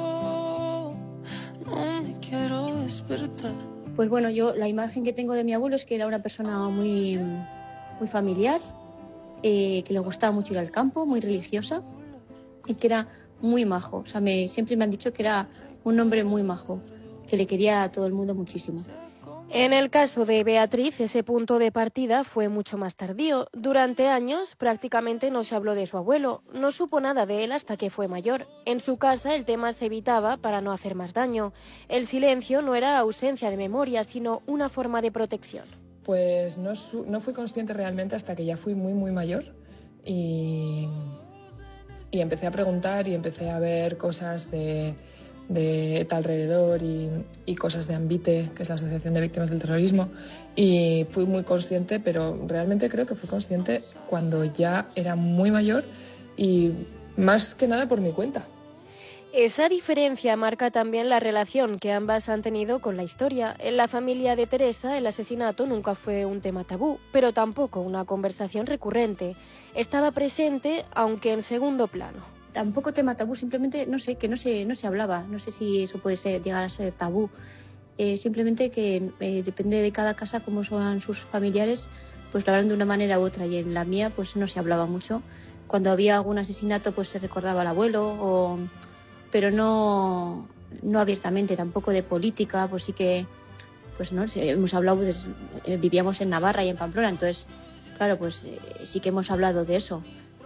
no me quiero despertar. Pues bueno, yo la imagen que tengo de mi abuelo es que era una persona muy familiar, que le gustaba mucho ir al campo, muy religiosa y que era muy majo. O sea, siempre me han dicho que era un hombre muy majo, que le quería a todo el mundo muchísimo. En el caso de Beatriz, ese punto de partida fue mucho más tardío. Durante años prácticamente no se habló de su abuelo, no supo nada de él hasta que fue mayor. En su casa el tema se evitaba para no hacer más daño. El silencio no era ausencia de memoria, sino una forma de protección. Pues no fui consciente realmente hasta que ya fui muy, muy mayor y empecé a preguntar y empecé a ver cosas de ETA alrededor y cosas de AMBITE, que es la Asociación de Víctimas del Terrorismo, y fui muy consciente, pero realmente creo que fui consciente cuando ya era muy mayor y más que nada por mi cuenta. Esa diferencia marca también la relación que ambas han tenido con la historia. En la familia de Teresa, el asesinato nunca fue un tema tabú, pero tampoco una conversación recurrente. Estaba presente, aunque en segundo plano. Tampoco tema tabú, simplemente no sé, que no se hablaba. No sé si eso puede llegar a ser tabú. Simplemente que depende de cada casa cómo son sus familiares, pues lo hablan de una manera u otra. Y en la mía pues no se hablaba mucho. Cuando había algún asesinato pues se recordaba al abuelo, pero no abiertamente, tampoco de política. Pues sí que pues no hemos hablado, vivíamos en Navarra y en Pamplona, entonces claro, pues sí que hemos hablado de eso.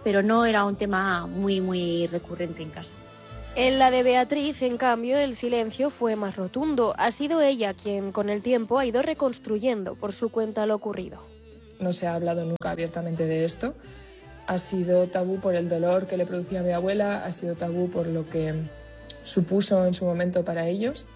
pero no era un tema muy recurrente en casa. En la de Beatriz, en cambio, el silencio fue más rotundo. Ha sido ella quien, con el tiempo, ha ido reconstruyendo por su cuenta lo ocurrido. No se ha hablado nunca abiertamente de esto. Ha sido tabú por el dolor que le producía a mi abuela, ha sido tabú por lo que supuso en su momento para ellos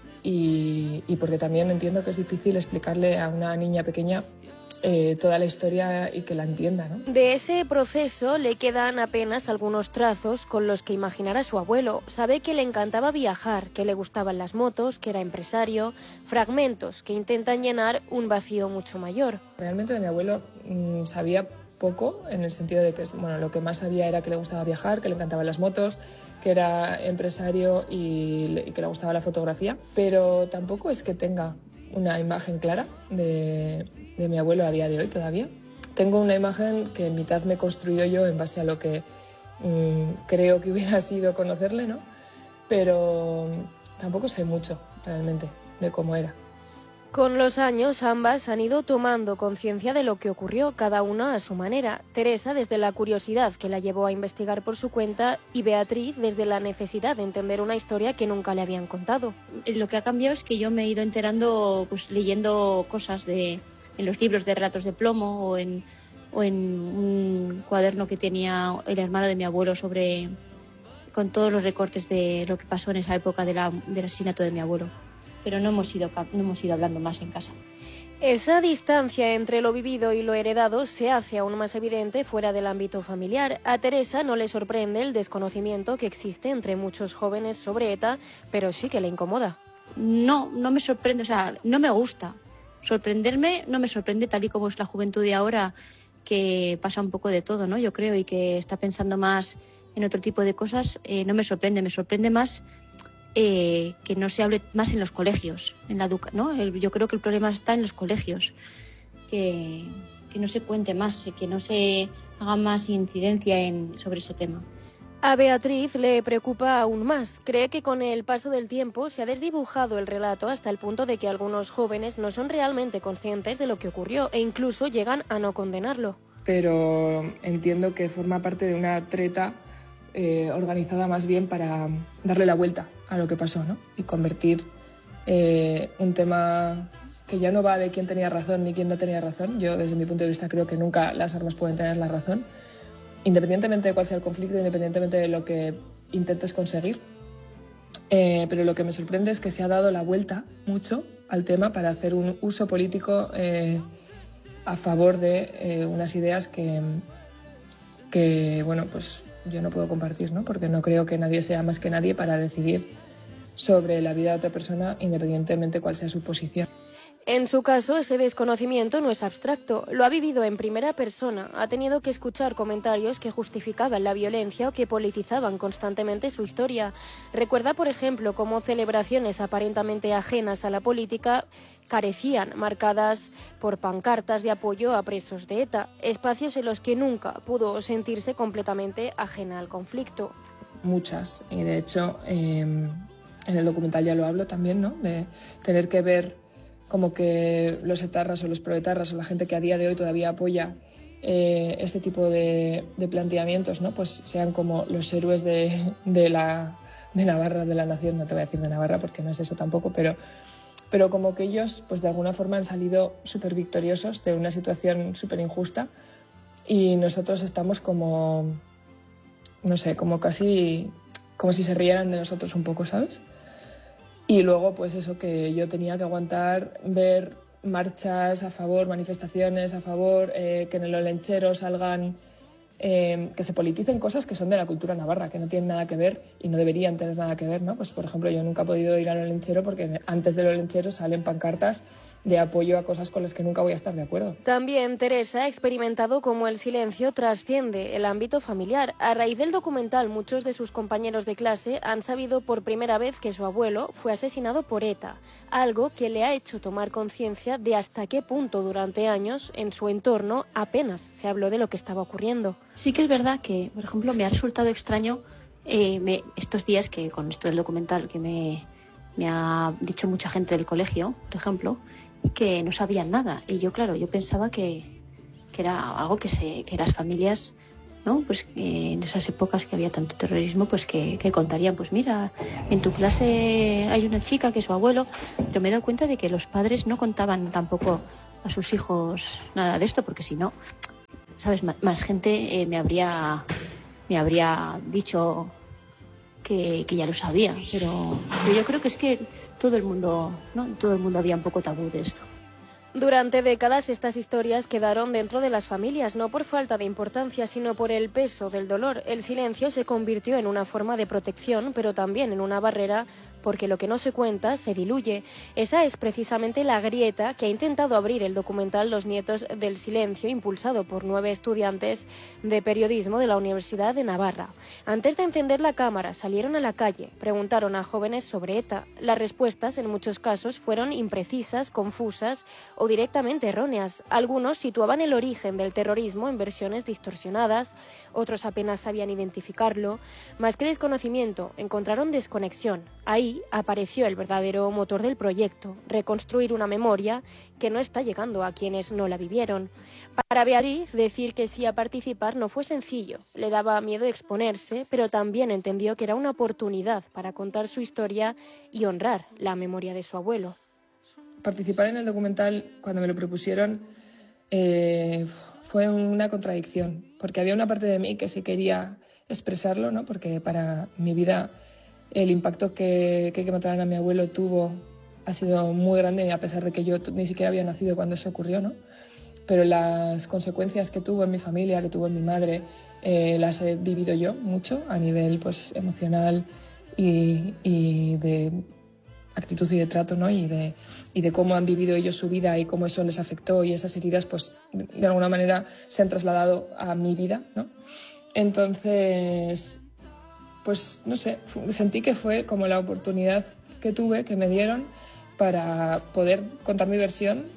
y porque también entiendo que es difícil explicarle a una niña pequeña toda la historia y que la entienda, ¿no? De ese proceso le quedan apenas algunos trazos con los que imaginar a su abuelo. Sabe que le encantaba viajar, que le gustaban las motos, que era empresario, fragmentos que intentan llenar un vacío mucho mayor. Realmente de mi abuelo sabía poco, en el sentido de que lo que más sabía era que le gustaba viajar, que le encantaban las motos, que era empresario y que le gustaba la fotografía, pero tampoco es que tenga una imagen clara de mi abuelo a día de hoy todavía. Tengo una imagen que en mitad me he construido yo en base a lo que creo que hubiera sido conocerle, ¿no? Pero tampoco sé mucho realmente de cómo era. Con los años, ambas han ido tomando conciencia de lo que ocurrió, cada una a su manera. Teresa desde la curiosidad que la llevó a investigar por su cuenta y Beatriz desde la necesidad de entender una historia que nunca le habían contado. Lo que ha cambiado es que yo me he ido enterando pues leyendo cosas en los libros de relatos de plomo o en un cuaderno que tenía el hermano de mi abuelo con todos los recortes de lo que pasó en esa época del asesinato de mi abuelo. Pero no hemos ido hablando más en casa. Esa distancia entre lo vivido y lo heredado se hace aún más evidente fuera del ámbito familiar. A Teresa no le sorprende el desconocimiento que existe entre muchos jóvenes sobre ETA, pero sí que le incomoda. No me sorprende, no me gusta. Sorprenderme no me sorprende tal y como es la juventud de ahora, que pasa un poco de todo, ¿no? Yo creo, y que está pensando más en otro tipo de cosas. No me sorprende más que no se hable más en los colegios, ¿no? Yo creo que el problema está en los colegios, que no se cuente más, que no se haga más incidencia sobre ese tema. A Beatriz le preocupa aún más. Cree que con el paso del tiempo se ha desdibujado el relato hasta el punto de que algunos jóvenes no son realmente conscientes de lo que ocurrió e incluso llegan a no condenarlo. Pero entiendo que forma parte de una treta organizada más bien para darle la vuelta a lo que pasó, ¿no? Y convertir un tema que ya no va de quién tenía razón ni quién no tenía razón. Yo, desde mi punto de vista, creo que nunca las armas pueden tener la razón, independientemente de cuál sea el conflicto, independientemente de lo que intentes conseguir. Pero lo que me sorprende es que se ha dado la vuelta mucho al tema para hacer un uso político a favor de unas ideas que bueno, pues yo no puedo compartir, ¿no? Porque no creo que nadie sea más que nadie para decidir sobre la vida de otra persona, independientemente cuál sea su posición. En su caso, ese desconocimiento no es abstracto, lo ha vivido en primera persona, ha tenido que escuchar comentarios que justificaban la violencia o que politizaban constantemente su historia. Recuerda, por ejemplo, cómo celebraciones aparentemente ajenas a la política carecían, marcadas por pancartas de apoyo a presos de ETA, espacios en los que nunca pudo sentirse completamente ajena al conflicto. Muchas, y de hecho en el documental ya lo hablo también, ¿no? De tener que ver como que los etarras o los proetarras o la gente que a día de hoy todavía apoya este tipo de planteamientos, ¿no? Pues sean como los héroes de Navarra, de la nación. No te voy a decir de Navarra porque no es eso tampoco, pero como que ellos pues de alguna forma han salido súper victoriosos de una situación súper injusta y nosotros estamos como, no sé, como casi como si se rieran de nosotros un poco, ¿sabes? Y luego pues eso, que yo tenía que aguantar ver marchas a favor, manifestaciones a favor, que en el Olenchero salgan, que se politicen cosas que son de la cultura navarra, que no tienen nada que ver y no deberían tener nada que ver, ¿no? Pues por ejemplo, yo nunca he podido ir al Olenchero porque antes del Olenchero salen pancartas de apoyo a cosas con las que nunca voy a estar de acuerdo. También Teresa ha experimentado cómo el silencio trasciende el ámbito familiar. A raíz del documental, muchos de sus compañeros de clase han sabido por primera vez que su abuelo fue asesinado por ETA, algo que le ha hecho tomar conciencia de hasta qué punto durante años en su entorno apenas se habló de lo que estaba ocurriendo. Sí que es verdad que, por ejemplo, me ha resultado extraño estos días que con esto del documental que me ha dicho mucha gente del colegio, por ejemplo, que no sabían nada. Y yo, claro, yo pensaba que era algo que las familias ¿no? Pues en esas épocas que había tanto terrorismo, pues que contarían, pues mira, en tu clase hay una chica que es su abuelo, pero me he dado cuenta de que los padres no contaban tampoco a sus hijos nada de esto, porque si no, ¿sabes? Más gente me habría dicho que ya lo sabía, pero yo creo que es que todo el mundo, ¿no? Todo el mundo había un poco tabú de esto. Durante décadas estas historias quedaron dentro de las familias, no por falta de importancia, sino por el peso del dolor. El silencio se convirtió en una forma de protección, pero también en una barrera, porque lo que no se cuenta se diluye. Esa es precisamente la grieta que ha intentado abrir el documental Los nietos del silencio, impulsado por 9 estudiantes de periodismo de la Universidad de Navarra. Antes de encender la cámara, salieron a la calle, preguntaron a jóvenes sobre ETA. Las respuestas, en muchos casos, fueron imprecisas, confusas o directamente erróneas. Algunos situaban el origen del terrorismo en versiones distorsionadas, otros apenas sabían identificarlo. Más que desconocimiento, encontraron desconexión. Ahí apareció el verdadero motor del proyecto, reconstruir una memoria que no está llegando a quienes no la vivieron. Para Beatriz, decir que sí a participar no fue sencillo. Le daba miedo exponerse, pero también entendió que era una oportunidad para contar su historia y honrar la memoria de su abuelo. Participar en el documental, cuando me lo propusieron, fue una contradicción, porque había una parte de mí que sí quería expresarlo, ¿no? Porque para mi vida el impacto que mataran a mi abuelo ha sido muy grande, a pesar de que yo ni siquiera había nacido cuando eso ocurrió, ¿no? Pero las consecuencias que tuvo en mi familia, que tuvo en mi madre, las he vivido yo mucho a nivel pues, emocional y de actitud y de trato, ¿no? Y de cómo han vivido ellos su vida y cómo eso les afectó, y esas heridas pues de alguna manera se han trasladado a mi vida, ¿no? Entonces, pues no sé, sentí que fue como la oportunidad que me dieron para poder contar mi versión.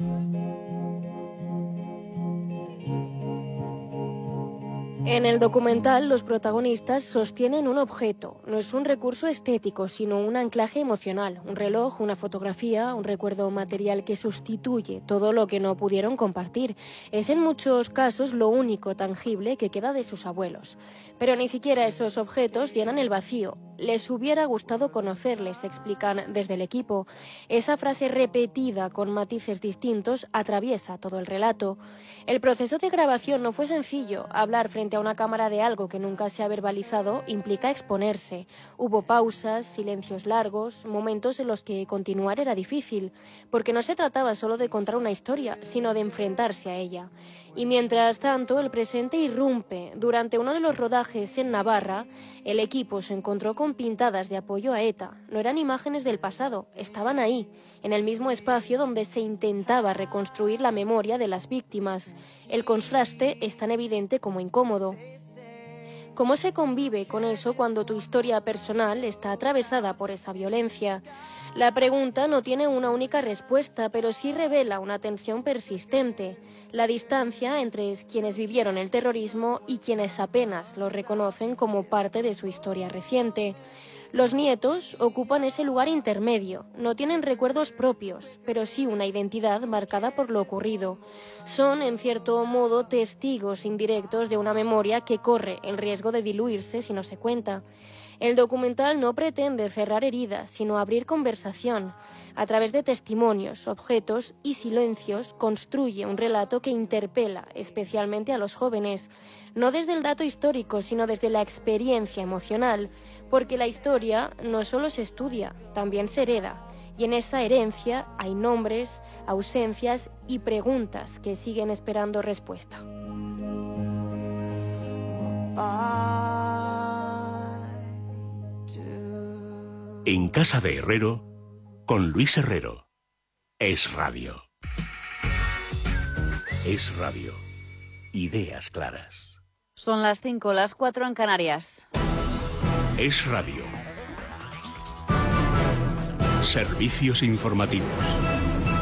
En el documental, los protagonistas sostienen un objeto. No es un recurso estético, sino un anclaje emocional. Un reloj, una fotografía, un recuerdo material que sustituye todo lo que no pudieron compartir. Es en muchos casos lo único tangible que queda de sus abuelos. Pero ni siquiera esos objetos llenan el vacío. Les hubiera gustado conocerles, explican desde el equipo. Esa frase repetida con matices distintos atraviesa todo el relato. El proceso de grabación no fue sencillo. Hablar frente a una cámara de algo que nunca se ha verbalizado implica exponerse. Hubo pausas, silencios largos, momentos en los que continuar era difícil, porque no se trataba solo de contar una historia, sino de enfrentarse a ella. Y mientras tanto, el presente irrumpe. Durante uno de los rodajes en Navarra, el equipo se encontró con pintadas de apoyo a ETA. No eran imágenes del pasado, estaban ahí, en el mismo espacio donde se intentaba reconstruir la memoria de las víctimas. El contraste es tan evidente como incómodo. ¿Cómo se convive con eso cuando tu historia personal está atravesada por esa violencia? La pregunta no tiene una única respuesta, pero sí revela una tensión persistente. La distancia entre quienes vivieron el terrorismo y quienes apenas lo reconocen como parte de su historia reciente. Los nietos ocupan ese lugar intermedio. No tienen recuerdos propios, pero sí una identidad marcada por lo ocurrido. Son, en cierto modo, testigos indirectos de una memoria que corre el riesgo de diluirse si no se cuenta. El documental no pretende cerrar heridas, sino abrir conversación. A través de testimonios, objetos y silencios, construye un relato que interpela especialmente a los jóvenes, no desde el dato histórico, sino desde la experiencia emocional, porque la historia no solo se estudia, también se hereda, y en esa herencia hay nombres, ausencias y preguntas que siguen esperando respuesta. En Casa de Herrero, con Luis Herrero. Es Radio. Es Radio. Ideas claras. Son las 5, las 4 en Canarias. Es Radio. Servicios informativos.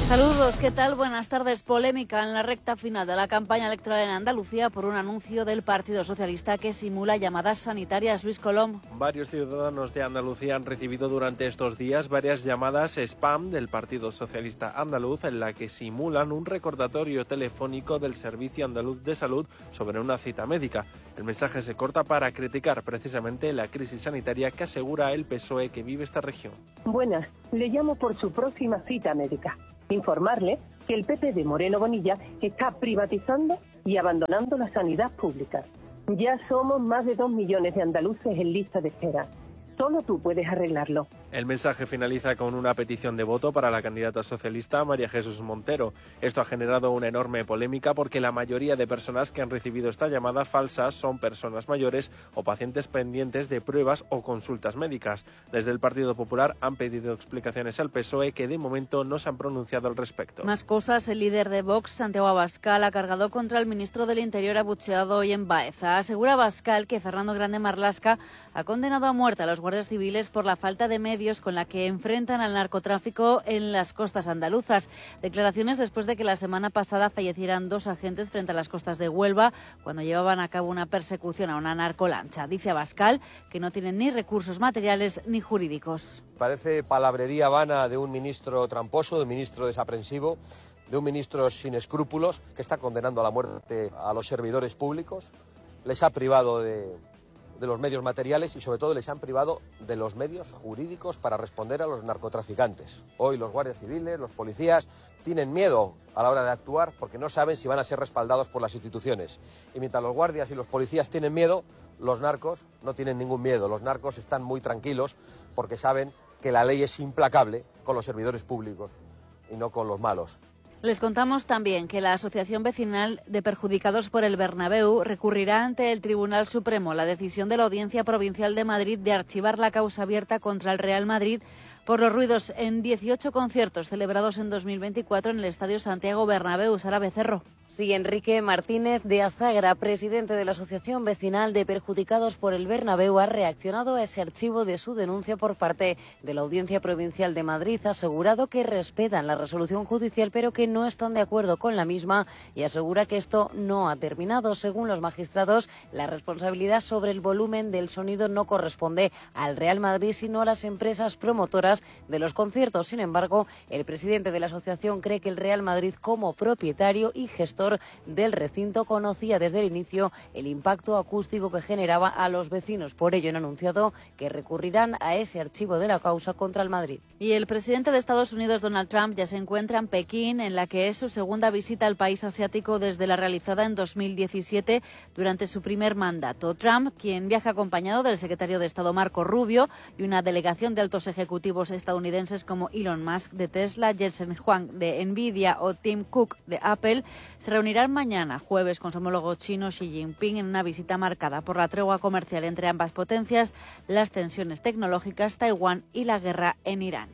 Saludos, ¿qué tal? Buenas tardes. Polémica en la recta final de la campaña electoral en Andalucía por un anuncio del Partido Socialista que simula llamadas sanitarias. Luis Colom. Varios ciudadanos de Andalucía han recibido durante estos días varias llamadas spam del Partido Socialista andaluz en la que simulan un recordatorio telefónico del Servicio Andaluz de Salud sobre una cita médica. El mensaje se corta para criticar precisamente la crisis sanitaria que asegura el PSOE que vive esta región. Buenas, le llamo por su próxima cita médica. Informarle que el PP de Moreno Bonilla está privatizando y abandonando la sanidad pública. Ya somos más de 2 millones de andaluces en lista de espera. Solo tú puedes arreglarlo. El mensaje finaliza con una petición de voto para la candidata socialista María Jesús Montero. Esto ha generado una enorme polémica porque la mayoría de personas que han recibido esta llamada falsa son personas mayores o pacientes pendientes de pruebas o consultas médicas. Desde el Partido Popular han pedido explicaciones al PSOE que de momento no se han pronunciado al respecto. Más cosas, el líder de Vox, Santiago Abascal, ha cargado contra el ministro del Interior abucheado hoy en Baeza. Asegura Abascal que Fernando Grande Marlaska ha condenado a muerte a los guardias civiles por la falta de medios con la que enfrentan al narcotráfico en las costas andaluzas. Declaraciones después de que la semana pasada fallecieran 2 agentes frente a las costas de Huelva cuando llevaban a cabo una persecución a una narcolancha. Dice Abascal que no tienen ni recursos materiales ni jurídicos. Parece palabrería vana de un ministro tramposo, de un ministro desaprensivo, de un ministro sin escrúpulos que está condenando a la muerte a los servidores públicos. Les ha privado de los medios materiales y sobre todo les han privado de los medios jurídicos para responder a los narcotraficantes. Hoy los guardias civiles, los policías tienen miedo a la hora de actuar porque no saben si van a ser respaldados por las instituciones. Y mientras los guardias y los policías tienen miedo, los narcos no tienen ningún miedo. Los narcos están muy tranquilos porque saben que la ley es implacable con los servidores públicos y no con los malos. Les contamos también que la Asociación Vecinal de Perjudicados por el Bernabéu recurrirá ante el Tribunal Supremo la decisión de la Audiencia Provincial de Madrid de archivar la causa abierta contra el Real Madrid por los ruidos en 18 conciertos celebrados en 2024 en el Estadio Santiago Bernabéu. Sara Becerro. Sí, Enrique Martínez de Azagra, presidente de la Asociación Vecinal de Perjudicados por el Bernabéu, ha reaccionado a ese archivo de su denuncia por parte de la Audiencia Provincial de Madrid. Ha asegurado que respetan la resolución judicial, pero que no están de acuerdo con la misma y asegura que esto no ha terminado. Según los magistrados, la responsabilidad sobre el volumen del sonido no corresponde al Real Madrid, sino a las empresas promotoras de los conciertos. Sin embargo, el presidente de la asociación cree que el Real Madrid, como propietario y gestor del recinto, conocía desde el inicio el impacto acústico que generaba a los vecinos. Por ello han anunciado que recurrirán a ese archivo de la causa contra el Madrid. Y el presidente de Estados Unidos, Donald Trump, ya se encuentra en Pekín, en la que es su segunda visita al país asiático desde la realizada en 2017 durante su primer mandato. Trump, quien viaja acompañado del secretario de Estado Marco Rubio y una delegación de altos ejecutivos estadounidenses como Elon Musk de Tesla, Jensen Huang de Nvidia o Tim Cook de Apple, se reunirán mañana, jueves, con su homólogo chino Xi Jinping en una visita marcada por la tregua comercial entre ambas potencias, las tensiones tecnológicas, Taiwán y la guerra en Irán.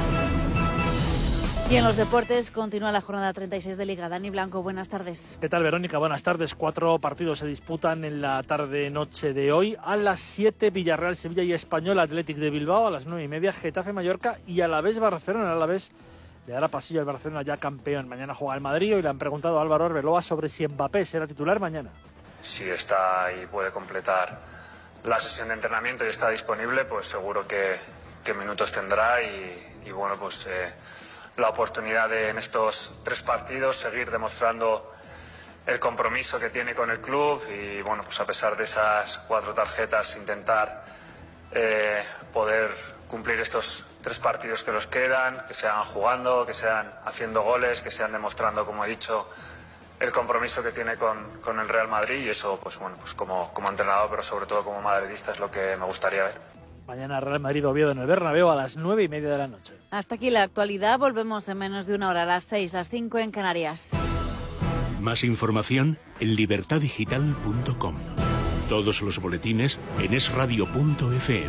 Y en los deportes continúa la jornada 36 de Liga. Dani Blanco, buenas tardes. ¿Qué tal, Verónica? Buenas tardes. 4 partidos se disputan en la tarde-noche de hoy. A las 7, Villarreal, Sevilla y Español Athletic de Bilbao. A las 9:30, Getafe, Mallorca y Alavés, Barcelona. Alavés le dará pasillo al Barcelona, ya campeón. Mañana juega el Madrid. Hoy le han preguntado a Álvaro Arbeloa sobre si Mbappé será titular mañana. Si está y puede completar la sesión de entrenamiento y está disponible, pues seguro que minutos tendrá y bueno, pues la oportunidad de en estos 3 partidos seguir demostrando el compromiso que tiene con el club y bueno, pues a pesar de esas 4 tarjetas intentar poder cumplir estos 3 partidos que nos quedan, que sean jugando, que sean haciendo goles, que sean demostrando, como he dicho, el compromiso que tiene con el Real Madrid y eso, pues bueno, pues como entrenador, pero sobre todo como madridista es lo que me gustaría ver. Mañana Real Madrid-Oviedo en el Bernabéu a las 9:30 de la noche. Hasta aquí la actualidad. Volvemos en menos de una hora, a las 6, las 5 en Canarias. Más información en libertadigital.com. Todos los boletines en esradio.fm.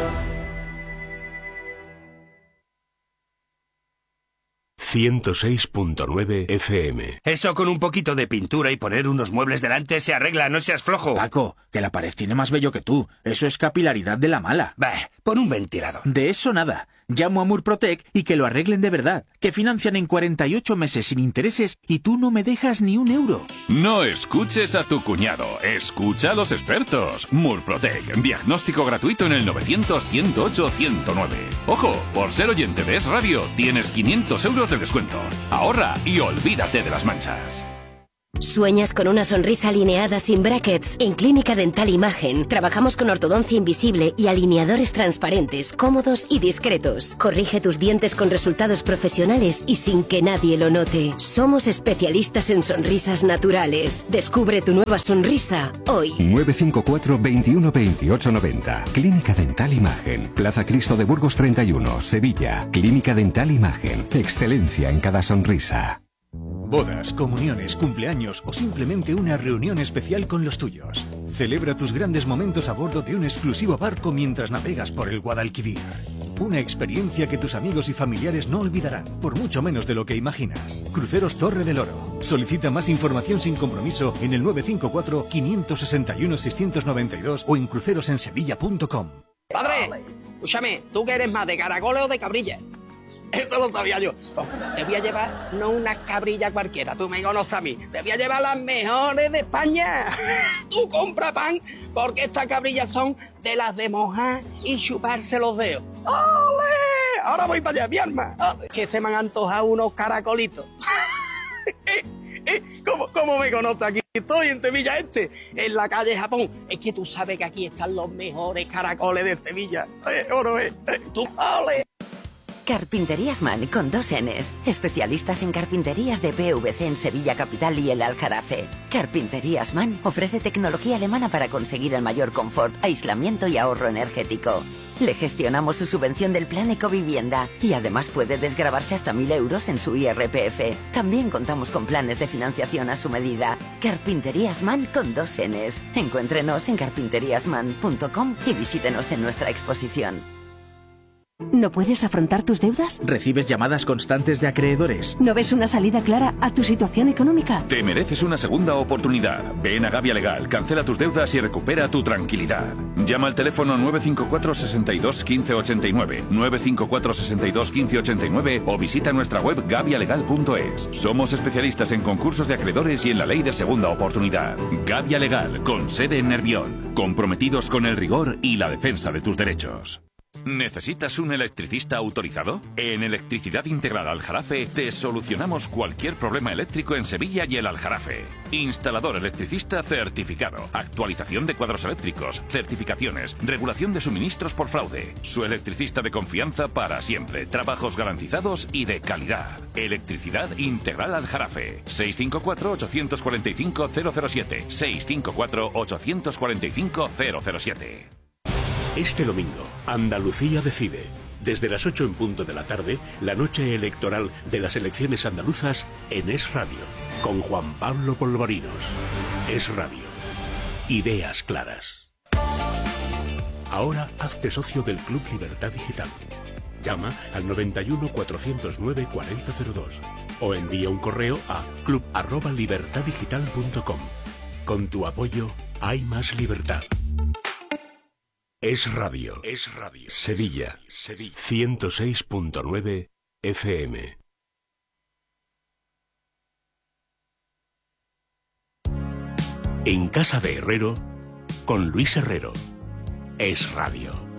...106.9 FM. Eso con un poquito de pintura y poner unos muebles delante se arregla, no seas flojo. Paco, que la pared tiene más vello que tú. Eso es capilaridad de la mala. Bah, pon un ventilador. De eso nada. Llamo a Murprotec y que lo arreglen de verdad. Que financian en 48 meses sin intereses y tú no me dejas ni un euro. No escuches a tu cuñado, escucha a los expertos. Murprotec, diagnóstico gratuito en el 900-108-109. Ojo, por ser oyente de Es Radio, tienes 500 euros de descuento. Ahorra y olvídate de las manchas. ¿Sueñas con una sonrisa alineada sin brackets? En Clínica Dental Imagen trabajamos con ortodoncia invisible y alineadores transparentes, cómodos y discretos. Corrige tus dientes con resultados profesionales y sin que nadie lo note. Somos especialistas en sonrisas naturales. Descubre tu nueva sonrisa hoy. 954 21 28 90. Clínica Dental Imagen. Plaza Cristo de Burgos 31, Sevilla. Clínica Dental Imagen. Excelencia en cada sonrisa. Bodas, comuniones, cumpleaños o simplemente una reunión especial con los tuyos. Celebra tus grandes momentos a bordo de un exclusivo barco mientras navegas por el Guadalquivir. Una experiencia que tus amigos y familiares no olvidarán, por mucho menos de lo que imaginas. Cruceros Torre del Oro. Solicita más información sin compromiso en el 954 561 692 o en crucerosensevilla.com. Padre, escúchame, ¿tú que eres más de caracoles o de cabrilla? Eso lo sabía yo. Te voy a llevar no una cabrilla cualquiera, tú me conoces a mí. Te voy a llevar las mejores de España. Tú compra pan, porque estas cabrillas son de las de mojar y chuparse los dedos. ¡Ole! Ahora voy para allá, mi arma. Que se me han antojado unos caracolitos. ¿Cómo me conoces aquí? Estoy en Sevilla en la calle Japón. Es que tú sabes que aquí están los mejores caracoles de Sevilla. Oro, tú, ¡ole! Carpinterías Man con 2 Ns. Especialistas en carpinterías de PVC en Sevilla Capital y el Aljarafe. Carpinterías Man ofrece tecnología alemana para conseguir el mayor confort, aislamiento y ahorro energético. Le gestionamos su subvención del plan Ecovivienda y además puede desgravarse hasta 1.000 euros en su IRPF. También contamos con planes de financiación a su medida. Carpinterías Man con 2 Ns. Encuéntrenos en carpinteriasman.com y visítenos en nuestra exposición. ¿No puedes afrontar tus deudas? ¿Recibes llamadas constantes de acreedores? ¿No ves una salida clara a tu situación económica? Te mereces una segunda oportunidad. Ven a Gavia Legal, cancela tus deudas y recupera tu tranquilidad. Llama al teléfono 954 62 15 89, 954 62 15 89 o visita nuestra web gavialegal.es. Somos especialistas en concursos de acreedores y en la ley de segunda oportunidad. Gavia Legal, con sede en Nervión. Comprometidos con el rigor y la defensa de tus derechos. ¿Necesitas un electricista autorizado? En Electricidad Integral Aljarafe te solucionamos cualquier problema eléctrico en Sevilla y el Aljarafe. Instalador electricista certificado, actualización de cuadros eléctricos, certificaciones, regulación de suministros por fraude. Su electricista de confianza para siempre, trabajos garantizados y de calidad. Electricidad Integral Aljarafe. 654-845-007. 654-845-007. Este domingo, Andalucía decide. Desde las 8 en punto de la tarde, la noche electoral de las elecciones andaluzas en Es Radio, con Juan Pablo Polvorinos. Es Radio. Ideas claras. Ahora hazte socio del Club Libertad Digital. Llama al 91 409 4002 o envía un correo a club@libertaddigital.com. Con tu apoyo hay más libertad. Es Radio. Es Radio. Sevilla. 106.9 FM. En Casa de Herrero, con Luis Herrero. Es Radio.